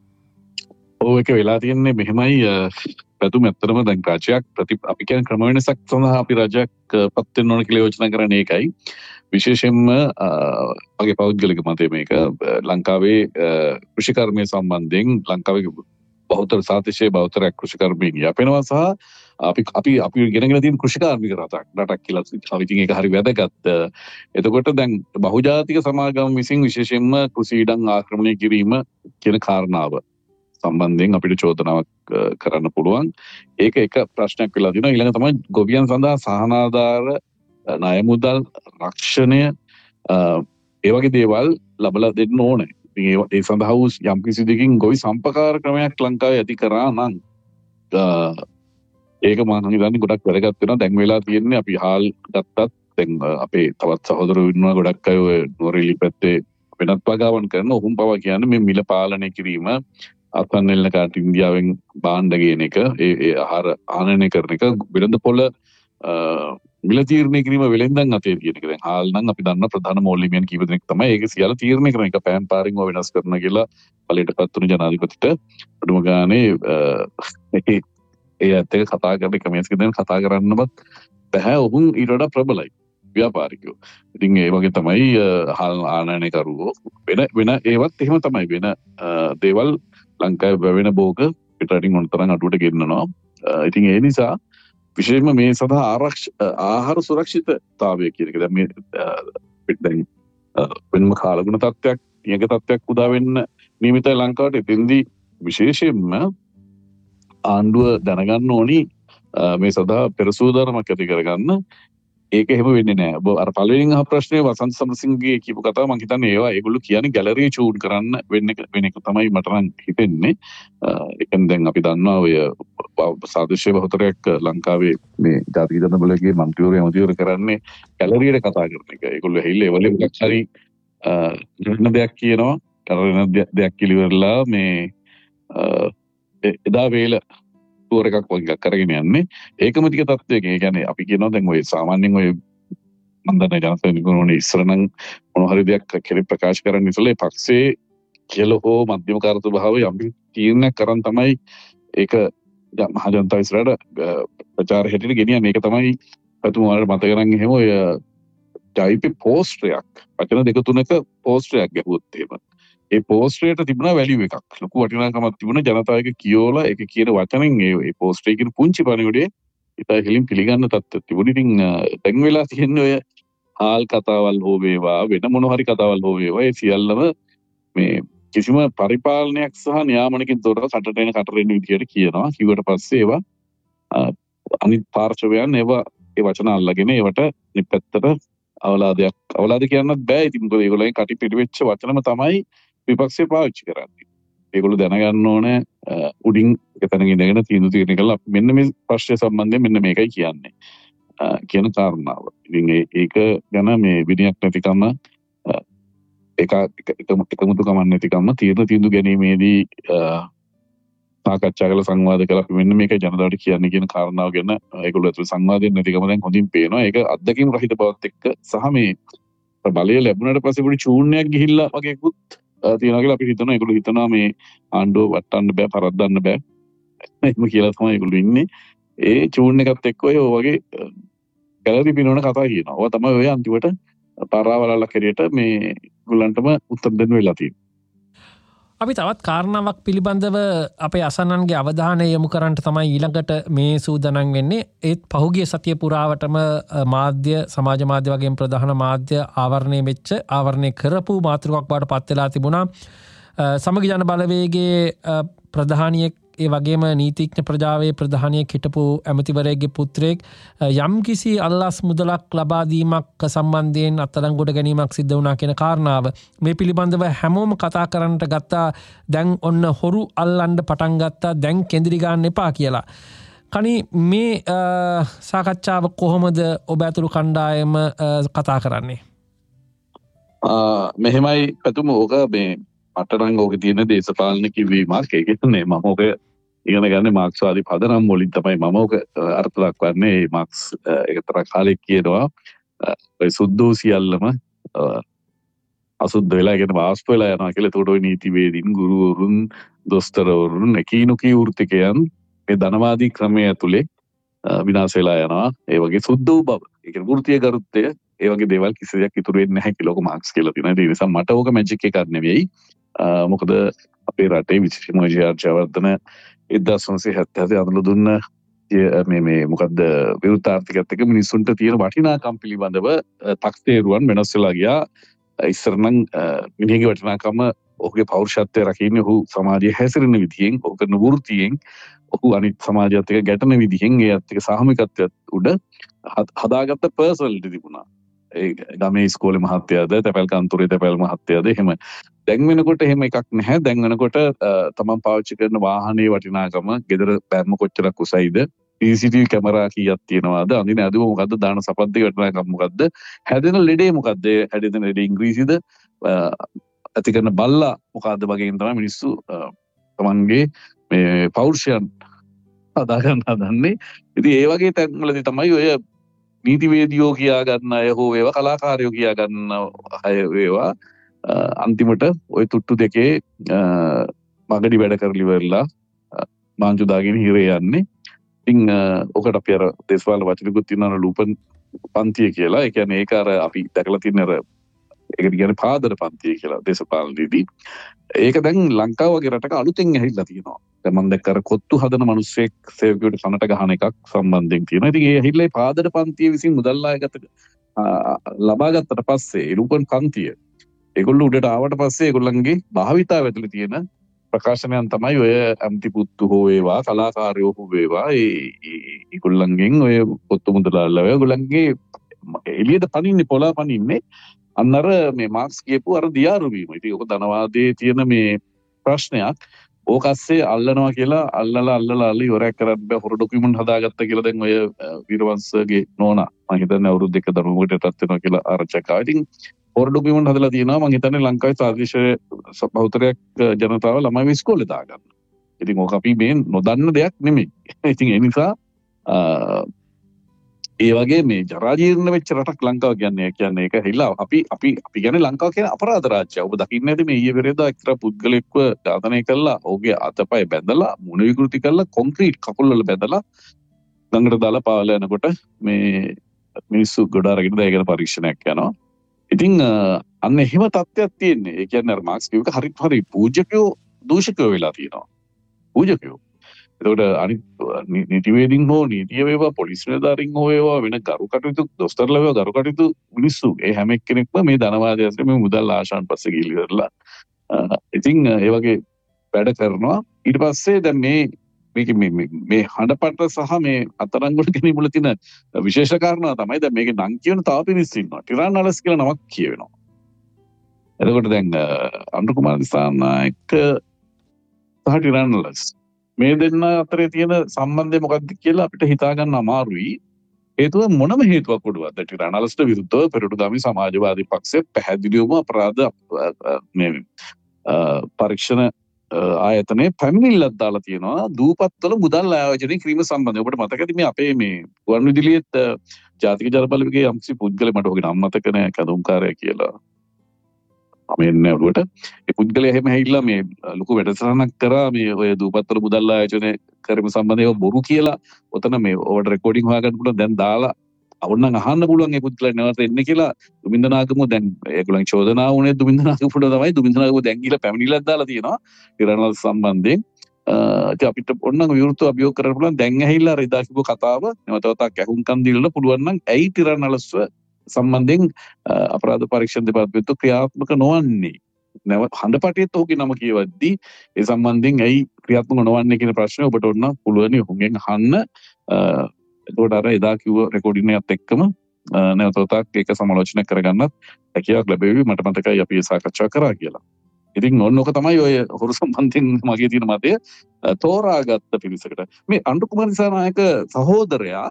ඔව් ඒක වෙලා තියෙන්නේ මෙහෙමයි. පැතුම් ඇත්තටම දැන් රජයක් අපි කියන ක්‍රම වෙනසක් සඳහා අපි රජයක් පත් වෙන්න ඕන කියලා යෝජනා කරන්නේ ඒකයි. විශේෂයෙන්ම මගේ පෞද්ගලික මතය මේක ලංකාවේ කෘෂිකර්මය සම්බන්ධයෙන් ලංකාවේ බහුතර සාතිශය බහුතරයක් කෘෂිකර්මීන් යැපෙනවා සහ අපි ගෙනගෙන තියෙන කෘෂිකාර්මික රටක් කියලා ඉතින් ඒක හරි වැදගත්. එතකොට දැන් බහුජාතික සමාගම් විසින් විශේෂයෙන්ම කෘෂි ඉඩම් ආක්‍රමණය කිරීම කියන කාරණාව සම්බන්ධයෙන් අපිට චෝදනාවක් කරන්න පුළුවන්. ඒක එක ප්‍රශ්නයක් වෙලා තියෙනවා. ඊළඟ තමයි ගොවියන් සඳහා සහනාධාර, ණය මුදල්, රක්ෂණය ඒ වගේ දේවල් ලබලා දෙන්න ඕනේ. ඒ සඳහා වූ යම් කිසි දෙකින් ගොවි සම්පකාර ක්‍රමයක් ලංකාවේ ඇති කරා නම් ඒක මම හිතන්නේ ගොඩක් වැදගත් වෙනවා. දැන් වෙලා තියෙන්නේ අපි හාල් ගත්තත් දැන් අපේ තවත් සහෝදරයෝ ඉන්නවා ගොඩක් අය ඔය නුවරඑළිය පැත්තේ වෙනත් වගාවන් කරන ඔහුම් පවා කියන්නේ මේ මිල පාලනය කිරීම අත්පැන්නෙල්ල කාට ඉන්දියාවෙන් භාණ්ඩ ගේන එක ඒ ආහාර ආනයනය කරන එක වෙළඳ පොළ මිල තීරණය කිරීම වෙලෙන්දන් අතේ තියෙන එක. දැන් හාල් නම් අපි දන්න ප්‍රධාන මූල්‍යමයන් කීප දෙනෙක් තමයි ඒක සියල්ල තීරණය කරන එක. පෑන් පාරින් වෙනස් කරන කියලා බලයටපත් වුණු ජනාධිපතිට අඩුම ගානේ ඒ ඇත්ත එක කතා කරන කමෙන්ට්ස් එකෙන් කතා කරන්නවත් බෑ. ඔවුන් ඊට වඩා ප්‍රබලයි ව්‍යාපාරිකයෝ. ඉතින් ඒ වගේ තමයි හාල් ආනයනය කරුවෝ වෙන ඒවත් එහෙම තමයි. වෙන දේවල් ලංකාවේ වෙන බෝග පිටරටින් මොනතරම් අඩුවට ගෙන්නනවා. ඉතින් ඒ නිසා විශේෂයෙන්ම මේ සඳහා ආහාර සුරක්ෂිතතාවය කියන එක දැන් මේ දැන් වෙනම කාලගුණ තත්ත්වයක් නියඟ තත්ත්වයක් උදා වෙන්න නියමිතයි ලංකාවට. එතෙන්දී විශේෂයෙන්ම ආණ්ඩුව දැනගන්න ඕනි මේ සඳහා පෙරසූදානමක් ඇති කරගන්න. ඒක එහෙම වෙන්නේ නැහැ. ඔබ අර පළවෙනිම අහ ප්‍රශ්නේ වසන්ත සමරසිංහගේ කියපු කතාව මම හිතන්නේ ඒගොල්ලෝ කියන්නේ ගැලරිය චූන් කරන්න වෙන එක තමයි මට නම් හිතෙන්නේ. ඒකෙන් දැන් අපි දන්නවා ඔය සාදෘශ්‍ය බහුතරයක් ලංකාවේ මේ ජාතික ජනබලයේ මන්ත්‍රීවරු ඇමතිවරු කරන්නේ ගැලරියට කතා කරන එක. ඒගොල්ලෝ ඇහිල්ලා ඒ වගේ මොකක් හරි වෙන දෙයක් කියනවා. කරන දෙයක් කිලිවරලා මේ එදා වේල ටුවර් එකක් වගේ කරගෙන යන්නේ. ඒකම ටික තත්ත්වයක. ඒ කියන්නේ අපි කියනවා දැන් ඔය සාමාන්‍යයෙන් ඔය මම දන්නේ ජනතා නිගමනයේ ඉස්සර නම් මොන හරි දෙයක් කෙරේ ප්‍රකාශ කරන්න ඉස්සෙල්ලා පක්ෂේ කියලා හෝ මධ්‍යම කාර්යතු භාවය යම් තීරණයක් කරන් තමයි ඒක මහ ජනතාව ඉස්සරහට ප්‍රචාර හැටියට ගෙනියන්නේ. ඒක තමයි අතුමාට මතක නම් එහෙම ඔය ටයිප් පෝස්ටරයක් වචන දෙක තුනක පෝස්ටරයක් ගැහුවොත් එහෙම ඒ පෝස්ටරයට තිබුණා වැලියු එකක්. ලොකු වටිනාකමක් තිබුණා. ජනතාවගේ කියෝලා ඒක කියන වචනෙන් ඒ පෝස්ටරේ කියන පුංචි පණිවිඩේ ඉතා ඉහළින් පිළිගන්න තත්ත්වයක් තිබුණා. ඉතින් දැන් වෙලා තියෙන්නේ ඔය හාල් කතාවල් හෝ වේවා වෙන මොන හරි කතාවල් හෝ වේවා ඒ සියල්ලම මේ කිසිම පරිපාලනයක් සහ නියාමනකින් තොරව කටට එන විදියට කියනවා. කිව්වට පස්සේ ඒවා අනිත් පාර්ශවයන් ඒවා ඒ වචන අල්ලගෙන ඒවට නිපැත්තට අවලාද කියන්නත් බෑ. ඉතින් මොකද ඒගොල්ලෝගේ කටි පිටිවෙච්ච වචනම තමයි විපක්ෂය පාවිච්චි කරන්නේ. ඒගොල්ලෝ දැනගන්න ඕනේ උඩින් එකතැනක ඉඳගෙන තීන්දුව කළා මෙන්න මේ ප්‍රශ්නය සම්බන්ධයෙන් මෙන්න මේකයි කියන්නේ කියන කාරණාව. ඉතින් ඒක ගැන මේ විනයක් නැතිකම එකමුතුකමක් නැතිකම තීන්දුව ගැනීමේදී සාකච්ඡා කළ සංවාද කළා මෙන්න මේකයි ජනතාවට කියන්නේ කියන කාරණාව ගැන ඒගොල්ලෝ අතර සංවාදයක් නැතිකම දැන් හොඳින් පේනවා. ඒක අත්දැකීම් රහිත බවත් එක්ක සහ මේ බලය ලැබුණාට පස්සේ පොඩි චූර්ණයක් ගිහිල්ලා වගේකුත් තියෙනවා කියලා අපි හිතනවා. ඒගොල්ලෝ හිතනවා මේ ආණ්ඩුව වටන්න බෑ පරද්දන්න බෑ එහෙම කියලා තමයි ඒගොල්ලෝ ඉන්නේ. ඒ චූර්ණ එකත් එක්ක ඔය වගේ ගැලරි පිනවන කතා කියනවා. ඔය තමයි ඔය අන්තිමට පාරාවලල්ලා කැරියට මේ ගොල්ලන්ටම උත්තර දෙන්න වෙලා තියෙන්නේ. අපි තවත් කාරණාවක් පිළිබඳව අපේ අසන්නන්ගේ අවධානය යොමු කරන්නට තමයි ඊළඟට මේ සූදානම් වෙන්නේ. ඒත් පහුගිය සතිය පුරාවටම මාධ්‍ය සමාජ මාධ්‍ය වගේ ප්‍රධාන මාධ්‍ය ආවරණය කරපු මාතෘකාවක් බවට පත් වෙලා තිබුණා. සමගි ජන බලවේගයේ ප්‍රධානියෙක් ඒ වගේම නීතිඥ ප්‍රජාවේ ප්‍රධානියෙක් හිටපු ඇමතිවරයෙක්ගේ පුත්‍රයෙක් යම් කිසි අල්ලාස් මුදලක් ලබා දීමක් සම්බන්ධයෙන් අත්අඩංගුවට ගැනීමක් සිද්ධ වුණා කියන කාරණාව මේ පිළිබඳව හැමෝම කතා කරන්නට ගත්තා. දැන් ඔන්න හොරු අල්ලන්න පටන් ගත්තා. දැන් කෙඳිරි ගන්න එපා කියලා. කනි මේ සාකච්ඡාව කොහොමද ඔබ ඇතුළු කණ්ඩායම කතා කරන්නේ? මෙහෙමයි පැතුම ඕක මේ මටනම් ඕක තියෙන දේශපාලන කිව්වීමක්. ඒ කියන්නේ මම ඕක ඉගෙන ගන්න මාක්ස්වාදී පදනම් වලින් තමයි මම ඕක අර්ථ දක්වන්නේ. මාක්ස් එකතර කාලෙක කියනවා ඔය සුද්ධෝ සියල්ලම අසුද්ධ වෙලා කියන වාස්ප වෙලා යනවා කියලා. ඒකට ඔය නීතිවේදීන් ගුරුවරුන් දොස්තරවරුන් කීනුකී වෘත්තිකයන් මේ ධනවාදී ක්‍රමයේ ඇතුලේ විනාශ වෙලා යනවා. ඒ වගේ සුද්ධ වූ බව. ඒ කියන්නේ වෘත්තීය ගරුත්වය ඒ වගේ දේවල් කිසි දෙයක් ඉතුරු වෙන්නේ නැහැ කියලා ඔක මාක්ස් කියලා තියෙනවා. ඒ නිසා මට ඕක මැජික් එකක් නෙවෙයි. මොකද අපේ රටේ විශේෂම ජයවර්ධන 1977 අඳුල දුන්න මේ මොකද්ද විරුද්ධාර්ථිකයත් එක්ක මිනිස්සුන්ට තියෙන වටිනාකම් පිළිබඳව තක්සේරුවන් වෙනස් වෙලා ගියා. ඉස්සර නම් මිනිහගේ වටිනාකම ඔහුගේ පෞරුෂත්වය රකින්නේ ඔහු සමාජයේ හැසිරෙන විදිහෙන්, ඔහු කරන වෘත්තියෙන්, ඔහු අනිත් සමාජයත් එක්ක ගැටෙන විදිහෙන් ඒත් එක්ක සාමූහිකත්වයට උඩ හදාගත්ත පර්සනැලිටි තිබුණා. ඒ ගමේ ඉස්කෝලේ මහත්තයාද, තැපැල් කන්තරුවේ තැපැල් මහත්තයාද එහෙම. දැන් වෙනකොට එහෙම එකක් නැහැ. දැන් වෙනකොට තමන් පාවිච්චි කරන වාහනේ වටිනාකම, ගෙදර බැම්ම කොච්චරක් උසයිද, CCTV කැමරා කීයක් තියෙනවද, අඳින ඇඳුම මොකද්ද, දාන සපත්තික වටිනාකම මොකද්ද, හැදෙන ලෙඩේ මොකද්ද, හැදෙන ලෙඩේ ඉංග්‍රීසිද, ඇති කරන බල්ලා මොකද්ද වගේම තමයි මිනිස්සු තමන්ගේ මේ පෞරුෂයන් හදාගන්න හදන්නේ. ඉතින් ඒ වගේ තැන්වලදී තමයි ඔය නීතිවේදියෝ කියා ගන්න අය හෝ වේවා, කලාකාරයෝ කියා ගන්න අය වේවා අන්තිමට ওই තුට්ටු දෙකේ මගඩි වැඩ කරලි වෙරලා මාංචු දාගෙන හිරේ යන්නේ. ඉතින් ඔකට අපි අර දේශපාලන වචනකුත් තියෙනවා ලූපන් පන්තිය කියලා. ඒ කියන්නේ ඒක අර අපි දැකලා තියෙන අර ඒකට කියන්නේ පාදර පන්තිය කියලා දේශපාලනයේදී. ඒක දැන් ලංකාව වගේ රටක අලුතෙන් ඇහිලා තියෙනවා. දැන් මම දැක්ක අර කොත්තු හදන මිනිස්සෙක් සේවකයෙකුට කනට ගහන එකක් සම්බන්ධයෙන් තියෙනවා. ඉතින් ඒ ඇහිලා පාදර පන්තිය විසින් මුදල් ආයකට ලබා ගත්තට පස්සේ ලූපන් පන්තිය ඒගොල්ලෝ උඩට ආවට පස්සේ ඒගොල්ලන්ගේ භාවිතාව ඇතුළේ තියෙන ප්‍රකාශනයන් තමයි ඔය ඇම්ති පුත්තු හෝ වේවා, කලාකාරයෝ හෝ වේවා ඒගොල්ලන්ගෙන් ඔය පොත්තු මුදල් අල්ලලා ඒගොල්ලන්ගේ එළියට පනින්නේ, පොලා පනින්නේ අන්න අර මේ මාක්ස් කියපු අර දියාරු වීම. ඉතින් ඔක ධනවාදයේ තියෙන මේ ප්‍රශ්නයක්. ඕක අස්සේ අල්ලනවා කියලා අල්ලලා ඉවරයක් කරන්න බෑ. හොර ඩොකියුමන්ට් හදාගත්ත කියලා දැන් ඔය වීරවංශගේ නෝනා මම හිතන්නේ අවුරුදු 2 දරුවෙකුටත් වෙනවා කියලා ආරච්චියක් ආවා. ඉතින් හොර ඩොකියුමන්ට් හදලා තියෙනවා. මම හිතන්නේ ලංකාවේ සාදේශීය බහුතරයක් ජනතාව ළමයි ඉස්කෝලේ දාගන්න. ඉතින් ඕක අපි මේ නොදන්න දෙයක් නෙමෙයි. ඉතින් ඒ නිසා ඒ වගේ මේ ජරාජීර්ණ වෙච්ච රටක් ලංකාව කියන්නේ ඒක හිලා අපි කියන්නේ ලංකාව කියන අපරාධ රාජ්‍යය. ඔබ දකින්නේ නැති මේ ඊයේ පෙරේදා එක්තරා පුද්ගලෙක්ව ඝාතනය කළා, ඔහුගේ අතපය බැඳලා, මුණ විකෘති කරලා, කොන්ක්‍රීට් කකුල් වල බැඳලා ගඟට දාලා පාවලා යනකොට මේ මිනිස්සු ගොඩ අරගෙන දැයගෙන පරීක්ෂණයක් යනවා. ඉතින් අන්න එහෙම තත්ත්වයක් තියෙන්නේ. ඒ කියන්නේ අර මාක්ස් කියවක හරි පූජකයෝ දූෂකයෝ වෙලා තියෙනවා. පූජකයෝ. එතකොට අනිත් නීතිවේදීන් හෝ නීතිය වේවා පොලිස් නිලධාරීන් හෝ වේවා වෙන ගරු කටයුතු දොස්තරලා වේවා ගරු කටයුතු මිනිස්සු ඒ හැම එක්කෙනෙක්ම මේ ධනවාදය ඇතුලේ මේ මුදල් ආශාන් පස්සේ ගිහිල්ලා ඉවරලා ඉතින් ඒ වගේ වැඩ කරනවා. ඊට පස්සේ දැන් මේ හඬපට සහ මේ අතරංගොඩ ගැනීම වල තියෙන විශේෂ කාරණා තමයි දැන් මේකේ නම් කියන තව පිරිස් ඉන්නවා. ටිරානලස් කියලා නමක් කියවෙනවා. එතකොට දැන් අනුර කුමාර දිසානායක සහ ටිරානලස් මේ දෙන්න අතරේ තියෙන සම්බන්ධය මොකක්ද කියලා අපිට හිතා ගන්න අමාරුයි. හේතුව මොනම හේතුවක් උඩවත් ටිරානලස්ට විරුද්ධව පෙරටුගාමී සමාජවාදී පක්ෂය පැහැදිලිවම අපරාධ පරීක්ෂණ ආයතනයේ පැමිණිල්ලක් දාලා තියෙනවා දූපත්වල මුදල් ආයෝජනය කිරීම සම්බන්ධව. ඔබට මතකද මේ අපේ මේ ගුවන්විදුලියේත් ජාතික ජනබලවේගයේ යම්කිසි පුද්ගලයෙක් මට ඔගේ නම මතක නැහැ කඳුම්කාරයා කියලා. අමෙන්නේ ඔළුවට ඒ පුද්ගලයා එහෙම ඇහිලා මේ ලොකු වැඩසටහනක් කරා මේ ඔය දූපත්වල මුදල් ආයෝජනය කිරීම සම්බන්ධව බොරු කියලා. ඔතන මේ ඔවට රෙකෝඩින් හොයාගන්න පුළුවන් දැන් දාලා අවුන්නම් අහන්න පුළුවන් ඒ පුද්ගලයා නැවත එන්න කියලා. දුමින්දනාගම දැන් ඒගොල්ලන් චෝදනා වුණේ දුමින්දනාගමට තමයි. දුමින්දනාගම දැන් ගිහලා පැමිණිල්ලක් දාලා තියෙනවා ටිරානලස් සම්බන්ධයෙන්. ඉතින් අපිට ඔන්නම විවෘතව අභියෝග කරන්න පුළුවන් දැන් ඇහිලා එදා කිව්ව කතාව නැවතත් ඇහුම්කන් දීලා පුළුවන් නම් ඇයි ටිරානලස්ව සම්බන්ධයෙන් අපරාධ පරීක්ෂණ දෙපාර්තමේන්තුව ක්‍රියාත්මක නොවන්නේ. හඬපටියත් ඔහුගේ නම කියවද්දී ඒ සම්බන්ධයෙන් ඇයි ක්‍රියාත්මක නොවන්නේ කියන ප්‍රශ්නේ ඔබට ඔන්න පුළුවන් ඔහුගෙන් අහන්න. එතකොට අර එදා කිව්ව රෙකෝඩින් එකත් එක්කම නැවතත් ඒක සමාලෝචනය කරගන්නත් හැකියාවක් ලැබෙවි. මට මතකයි අපි සාකච්ඡා කරා කියලා. ඉතින් ඔන්නෝක තමයි ඔය හොරු සම්බන්ධයෙන් මගේ තියෙන මතය තෝරාගත්ත පිරිසකට. මේ අනුර කුමාර දිසානායක සහෝදරයා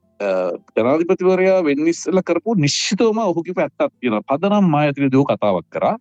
ජනාධිපතිවරයා වෙන්න ඉස්සෙල්ලා කරපු නිශ්චිතවම ඔහුගේ පැත්තක් තියෙනවා. පදනම් මායතිනේදී කතාවක් කරා.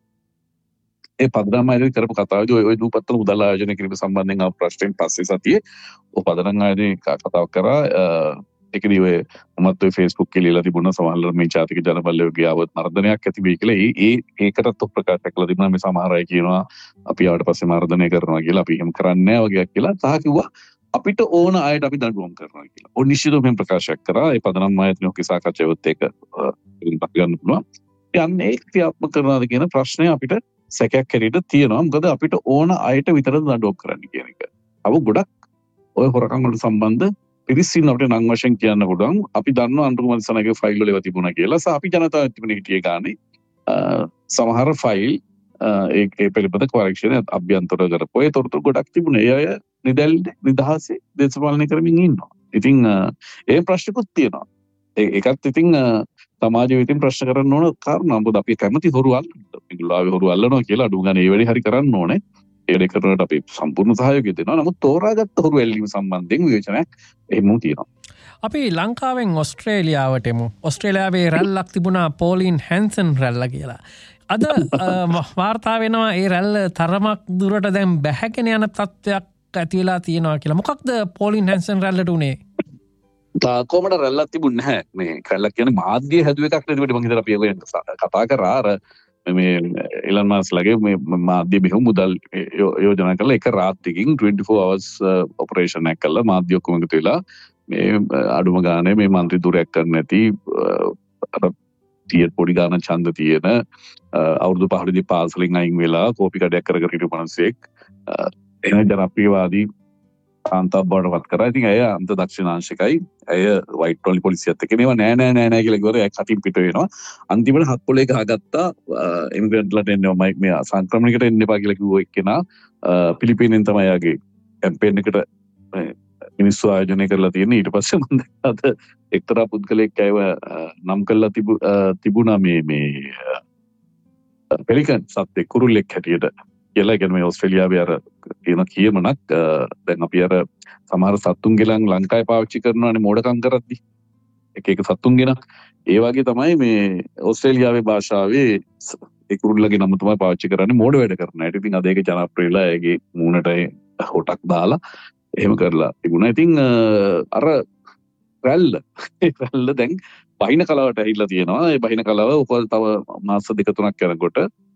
ඒ පදනම් මායතිනේ කරපු කතාවේදී ඔය දූපත්වල මුදල් ආයෝජනය කිරීම සම්බන්ධයෙන් ආව ප්‍රශ්නෙන් පස්සේ සතියේ ඔය පදනම් මායතිනේ කතාවක් කරා. ඒකදී ඔය මමත් ඔය Facebook එකේ ලියලා තිබුණා සමහරවල් මේ ජාතික ජනබලවේගයේ ආවත් මර්ධනයක් ඇති වෙයි කියලා. ඒකටත් ප්‍රකාශ කළා තිබුණා. මේ සමහර අය කියනවා අපි ආවට පස්සේ මර්ධනය කරනවා කියලා. අපි එහෙම කරන්නේ නැහැ වගේ කියලා. සහ කිව්වා අපිට ඕන අයට අපි දඬුවම් කරනවා කියලා. ඔය නිශ්චිතව මෙහෙම ප්‍රකාශයක් කරා. ඒ පදනම් ආයතනයේ ඔක සාකච්ඡාවත් ඒක ගන්න පුළුවන්. යන්නේ ඒක ක්‍රියාත්මක කරනවාද කියන ප්‍රශ්නය අපිට සැකයක් හැටියට තියෙනවා. මොකද අපිට ඕන අයට විතරද දඬුවම් කරන්න කියන එක. අව ගොඩක් ඔය හොරකම් වලට සම්බන්ධ පිරිස් ඉන්න අපිට නම් වශයෙන් කියන්න පුළුවන්. අපි දන්නවා අනුර කුමාර දිසානායකගේ ෆයිල් වල ඒවා තිබුණා කියලා. සහ අපි ජනතාවත් තිබුණේ හිටියේ ගානේ සමහර ෆයිල් ඒ පිළිබඳ පරීක්ෂණ අභ්‍යන්තර කරපු ඒ තොරතුරු ගොඩක් තිබුණේ. ඒ අය නිදහසේ දේශපාලනය කරමින් ඉන්නවා. ඉතින් ඒ ප්‍රශ්නකුත් තියෙනවා. ඒකත් ඉතින් සමාජ විසින් ප්‍රශ්න කරන්න ඕන කාරණා. මොකද අපි කැමති හොරු අල්ලන්න. ඒගොල්ලෝ ආවේ හොරු අල්ලනවා කියලා අඩු ගන්න ඒ වැඩේ හරි කරන්න ඕනේ. ඒ වැඩේ කරනකොට අපි සම්පූර්ණ සහයෝගය දෙනවා. නමුත් තෝරාගත්ත හොරු ඇල්ලීම සම්බන්ධයෙන් විවේචනයක් එහෙමම තියෙනවා. අපි ලංකාවෙන් ඔස්ට්‍රේලියාවට එමු. ඔස්ට්‍රේලියාවේ රැල්ලක් තිබුණා පෝලින් හැන්සන් රැල්ල කියලා. අද වාර්තා වෙනවා ඒ රැල්ල තරමක් දුරට දැන් බැහැගෙන යන තත්ත්වයක් ඇති වෙලා තියෙනවා කියලා. මොකක්ද පෝලින් හැන්සන් රැල්ලට උනේ? කොහමද රැල්ලක් තිබුණ නැහැ. මේ රැල්ලක් කියන්නේ මාධ්‍ය හැදුව එකක් නෙවෙයි. මම හිතලා අපි ඒක කතා කරා අර මේ ඉලන් මස්ක්ලගේ මේ මාධ්‍ය බෙහෙම මුදල් යෝජනා කරලා එක රාත්‍රියකින් 24 hours ඔපරේෂන් එකක් කළා. මාධ්‍ය ඔක්කොම එකතු වෙලා මේ අඩුම ගානේ මේ മന്ത്രി දුරයක් කරන්න නැති අර තියත් පොඩි ගාන ඡන්ද තියෙන අවුරුදු 5දී පාසලෙන් අයින් වෙලා කෝපි කඩයක් කරගෙන හිටපු මිනිහෙක් එන ජනප්‍රියවාදී කාන්තාවක් බවට පත් කරා. ඉතින් ඇය අන්ත දක්ෂිණාංශිකයි. ඇය වයිට් රෝලි පොලිසියත් එක්ක මේවා නෑ කියලා කිව්වොත් එයා කටින් පිට වෙනවා. අන්තිමට හත් පොලේ ගහගත්තා ඉමිග්‍රන්ට්ලට එන්නේ මේ සංක්‍රමණයකට එන්න එපා කියලා කිව්ව එක්කෙනා පිලිපීනෙන් තමයි යාගේ කැම්පේන් එකට මිනිස්සු ආයෝජනය කරලා තියෙන්නේ. ඊට පස්සේ මම දැක්කත් එක්තරා පුද්ගලයෙක් ඇයව නම් කරලා තිබුණා මේ පෙලිකන් සත්ත්වෙක් කුරුල්ලෙක් හැටියට කියලා. කියන්නේ මේ ඕස්ට්‍රේලියාවේ අර කියන කියමනක් දැන් අපි අර සමහර සත්තුන් ගෙලන් ලංකාවේ පාවිච්චි කරනවානේ මෝඩකම් කරද්දි එක සත්තුන් ගෙන. ඒ වගේ තමයි මේ ඕස්ට්‍රේලියාවේ භාෂාවේ ඒ කුරුල්ලගේ නම තමයි පාවිච්චි කරන්නේ මෝඩ වැඩ කරන හැටි. ඉතින් අද ඒක ජනප්‍රියලා ඒගේ මූණට හොටක් දාලා එහෙම කරලා තිබුණා. ඉතින් අර රැල්ල දැන් බහින කලාවට ඇහිලා තියෙනවා. ඒ බහින කලාව උපල් තව මාස දෙක තුනක් යනකොට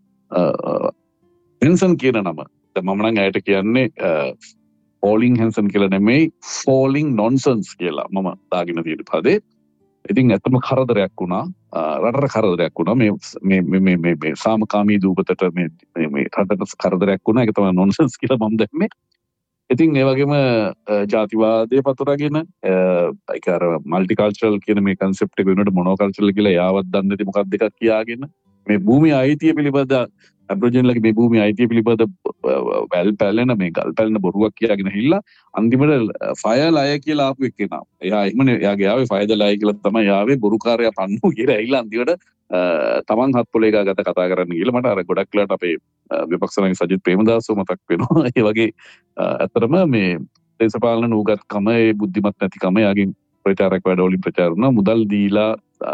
හෙන්සන් කියන නම දැන් මම නම් ඇයට කියන්නේ ෆෝලිං හෙන්සන් කියලා නෙමෙයි ෆෝලිං නොන්සන්ස් කියලා මම දාගෙන තියෙන පදේ. ඉතින් ඇත්තම කරදරයක් වුණා. රටට කරදරයක් වුණා. මේ සාමකාමී දූපතට මේ රටට කරදරයක් වුණා. ඒක තමයි නොන්සන්ස් කියලා මම දැම්මේ. ඉතින් ඒ වගේම ජාතිවාදය පතුරගෙන ඒක අර මල්ටිකල්චරල් කියන මේ කන්සෙප්ට් එක වෙනුවට මොනෝකල්චරල් කියලා යාවත් දන්නේ නැති මොකක්ද එකක් කියාගෙන මේ භූමිය අයිතිය පිළිබඳ ඇබ්‍රොජිනලගේ මේ භූමිය අයිතිය පිළිබඳ වැල් පැලෙන මේ ගල් පැලෙන බොරුවක් කියාගෙන හිල්ලා අන්තිමට ෆයර් ලය කියලා ආපු එක්කෙනා. එයා ඉක්මනේ එයාගේ ආවේ ෆයර් ලය කියලා තමයි ආවේ බොරුකාරයා පන්නු කියලා ඇවිල්ලා අන්තිමට තමන් හත් පොලේ ගාගත කතා කරන්න කියලා මට අර ගොඩක් වෙලාට අපේ විපක්ෂ නායක සජිත් ප්‍රේමදාසව මතක් වෙනවා. ඒ වගේ අතරම මේ දේශපාලන නූගත්කම ඒ බුද්ධිමත් නැතිකම යාගේ ප්‍රචාරක වැඩවලින් ප්‍රචාර වුණා. මුදල් දීලා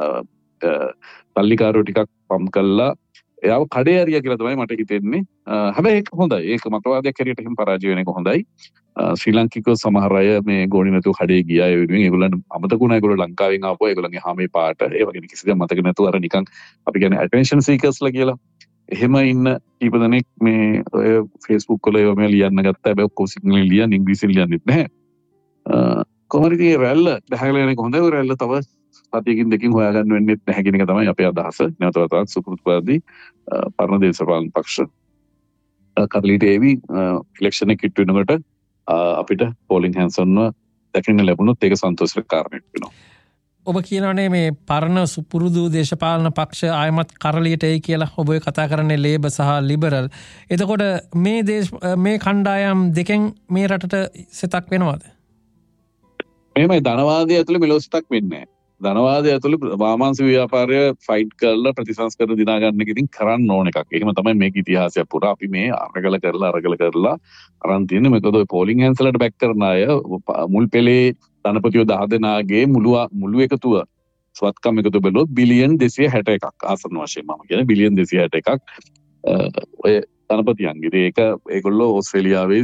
පල්ලිකාරයෝ ටිකක් පම් කළා එයාව කඩේ ඇරියා කියලා තමයි මට හිතෙන්නේ. හැබැයි ඒක හොඳයි. ඒක මතවාදයක් හැටියට එහෙම පරාජය වෙන එක හොඳයි. ශ්‍රී ලාංකිකව සමහර අය මේ ගෝණි නැතුව කඩේ ගියා ඒ වෙනුවෙන් ඒගොල්ලන් අමතක වුණා. ඒගොල්ලෝ ලංකාවෙන් ආපුවා. ඒගොල්ලන්ගේ හැමේ පාට ඒ වගේ කිසි දෙයක් මතක නැතුව අර නිකන් අපි කියන්නේ ඇටෙන්ෂන් සීකර්ස්ලා කියලා. එහෙම ඉන්න කීප දෙනෙක් මේ ඔය Facebook වල ඒවා මේ ලියන්න ගත්තා. හැබැයි ඔක්කොම සිංහලෙන් ලියන්නේ ඉංග්‍රීසියෙන් ලියන්නෙත් නැහැ. කොහොමද මේ රැල්ල බහගලා යන එක හොඳයි. ඔය රැල්ල තව සතියකින් දෙකකින් හොයාගන්න වෙන්නේ නැහැ කියන එක තමයි අපේ අදහස. නැවත වතාවක් සුපුරුදුපරදී පරණ දේශපාලන පක්ෂ කරලිට ඒවි ඉලෙක්ෂන් එක කිට් වෙනකොට අපිට පෝලිං හැන්සන්ව දකින්න ලැබුණොත් ඒක සන්තෝෂක කාරණයක් වෙනවා. ඔබ කියනනේ මේ පරණ සුපුරුදු දේශපාලන පක්ෂ ආයමත් කරලියට එයි කියලා ඔබ කතා කරන්නේ ලේබර් සහ ලිබරල්. එතකොට මේ කණ්ඩායම් දෙකෙන් මේ රටට සිතක් වෙනවද? මේමයි ධනවාදය ඇතුළේ මෙලොසිතක් වෙන්නේ නැහැ. ධනවාදය ඇතුළේ වාමාංශ ව්‍යාපාරය ෆයිට් කරලා ප්‍රතිසංස්කරණ දිනා ගන්න එක ඉතින් කරන්න ඕන එකක්. එහෙම තමයි මේක ඉතිහාසය පුරා අපි මේ අරගල කරලා අරන් තියෙන්නේ. මොකද ඔය පෝලිං හැන්සලට බැක් කරන අය මුල් පෙළේ ධනපතියෝ 10 දෙනාගේ මුළු එකතුව ස්වත්කම් එකතු බැලුවොත් බිලියන් 261ක් ආසන්න වශයෙන් මම කියන්නේ බිලියන් 261ක් ඔය ධනපතියන්ගේ. ඒක ඒගොල්ලෝ ඕස්ට්‍රේලියාවේ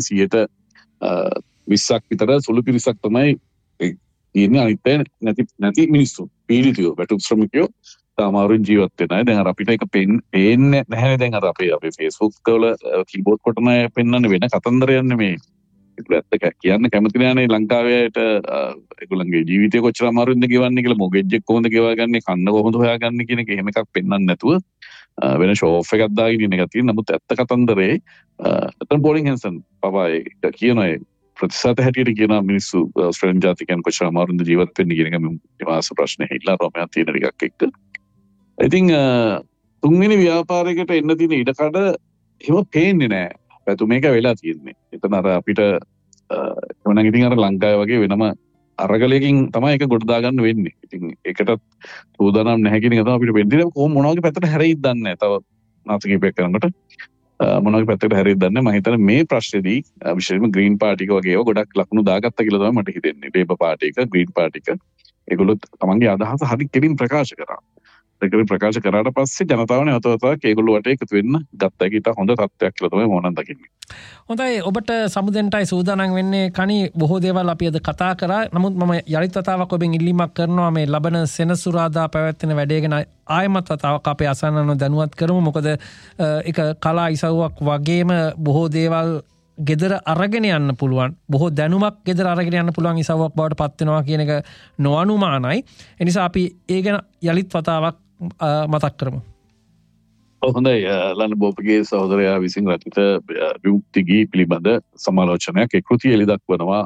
20% විතර සුළු පිරිසක් තමයි ඉන්නේ. අනිත් නැති මිනිස්සු පීඩිතයෝ වැටුප් ශ්‍රමිකයෝ සාමාන්‍යයෙන් ජීවත් වෙන අය. දැන් අර අපිට ඒක පේන්නේ නැහැනේ. දැන් අර අපේ Facebook වල කීබෝඩ් කොටන අය පෙන්වන්නේ වෙන කතන්දරයක් නෙමේ. ඒක කියන්න කැමති නෑනේ ලංකාවේට ඒගොල්ලන්ගේ ජීවිතය කොච්චර අමාරුද ගෙවන්නේ කියලා. මොගෙජ් එක කොහොමද ගෙවාගන්නේ, කන්න කොහොමද හොයාගන්නේ කියන එක එහෙම එකක් පෙන්වන්නේ නැතුව වෙන ෂෝ ඔෆ් එකක් දාගෙන ඉන්න එකක් තියෙන. නමුත් ඇත්ත කතන්දරේ අතන පෝලිං හැන්සන් පවා ඒක කියනවා ප්‍රතිශත හැටියට කියන මිනිස්සු ඔස්ට්‍රේලියානු ජාතිකයන් කොච්චර අමාරුද ජීවත් වෙන්නේ කියන එක විවාස ප්‍රශ්නේ හිලා රෝමයා තියෙන ටිකක් එක්ක. ඉතින් තුන්වෙනි ව්‍යාපාරයකට එන්න තියෙන ඉඩකඩ එහෙම පේන්නේ නැහැ. පැතුම මේක වෙලා තියෙන්නේ. එතන අර අපිට එවනම් ඉතින් අර ලංකාවේ වගේ වෙනම අරගලයකින් තමයි ඒක ගොඩ දාගන්න වෙන්නේ. ඉතින් ඒකටත් සූදානම් නැහැ කියන එක තමයි අපිට වෙන්නේ. කොහොම මොනවාගේ පැත්තට හැරෙයිද දන්නේ නැහැ. තව නාටකීපයක් කරනකොට මොනවාගේ පැත්තට හැරෙයිද දන්නේ නැහැ. මම හිතන්නේ මේ ප්‍රශ්නේදී විශේෂයෙන්ම ග්‍රීන් පාටි එක වගේ ඒවා ගොඩක් ලකුණු දාගත්තා කියලා තමයි මට හිතෙන්නේ. ලේබර් පාටි එක, ග්‍රීන් පාටි එක ඒගොල්ලෝ තමන්ගේ අදහස හරි කෙලින් ප්‍රකාශ කරා. ඒකෙන් ප්‍රකාශ කරාට පස්සේ ජනතාව නැවතවතාවක් ඒගොල්ලෝ වටේ එකතු වෙන්න ගත්තා. ඒක ඉතා හොඳ තත්ත්වයක් කියලා තමයි මම දකින්නේ. හොඳයි. ඔබට සමුදෙන්ටයි සූදානම් වෙන්නේ කණි බොහෝ දේවල් අපි අද කතා කරා. නමුත් මම යලිත් වතාවක් ඔබෙන් ඉල්ලීමක් කරනවා මේ ලබන සෙනසුරාදා පැවැත්වෙන වැඩේ ගැන ආයමත් වතාවක් අපේ අසන්නන්ව දැනුවත් කරමු. මොකද ඒක කලා ඉසව්වක් වගේම බොහෝ දේවල් ගෙදර අරගෙන යන්න පුළුවන්. බොහෝ දැනුමක් ගෙදර අරගෙන යන්න පුළුවන් ඉසව්වක් බවට පත් වෙනවා කියන එක නොඅනුමානයි. ඒ නිසා අපි ඒ ගැන යලිත් වතාවක් මතක් කරමු. හොඳයි. ලන්න බෝපගේ සහෝදරයා විසින් රචිත විමුක්ති ගී පිළිබඳ සමාලෝචනයක් ඒ කෘතිය එළි දක්වනවා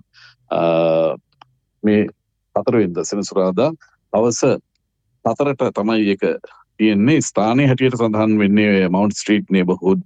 මේ 4 වෙනිදා සෙනසුරාදා හවස 4ට තමයි ඒක තියෙන්නේ. ස්ථානයේ හැටියට සඳහන් වෙන්නේ mount street neighbourhood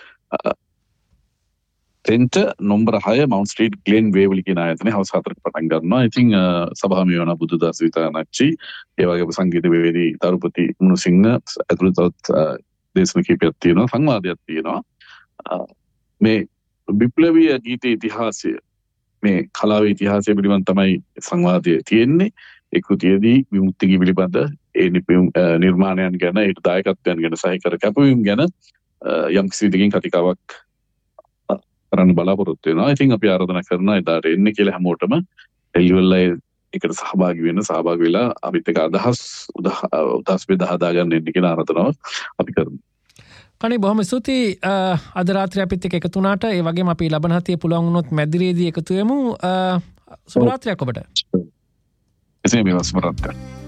centre number 6 mount street Glenn වේවලි කියන ආයතනයේ හවස 4ට පටන් ගන්නවා. ඉතින් සභාව මේ වන බුදුදාස විතානච්චි ඒ වගේම සංගීතවේදී තරුපති මුණුසිංහ ඇතුළත දේශන කීපයක් තියෙනවා, සංවාදයක් තියෙනවා. මේ විප්ලවීය ගීත ඉතිහාසය, මේ කලාවේ ඉතිහාසය පිළිබඳ තමයි සංවාදය තියෙන්නේ. ඒ කෘතියේදී විමුක්ති ගී පිළිබඳ ඒ නිර්මාණයන් ගැන, ඒ දායකත්වයන් ගැන සහ කර කැපවීම ගැන යම් කිසි විදිහකින් කතිකාවක් කරන්න බලාපොරොත්තු වෙනවා. ඉතින් අපි ආරාධනා කරනවා එදාට එන්න කියලා හැමෝටම එළිවල ඒකට සහභාගී වෙලා අපිත් එක්ක අදහස් උදස් බෙදා ගන්න එන්න කියලා ආරාධනාව අපි කරමු. කණි බොහොම ස්තුතියි. අද රාත්‍රියේ අපිත් එක්ක එකතු වුණාට. ඒ වගේම අපි ලබන හතියේ පුළුවන් වුණොත් මැදිරියේදී එකතු වෙමු. සුබ රාත්‍රියක් ඔබට. එසේම සුබ රාත්‍රියක්.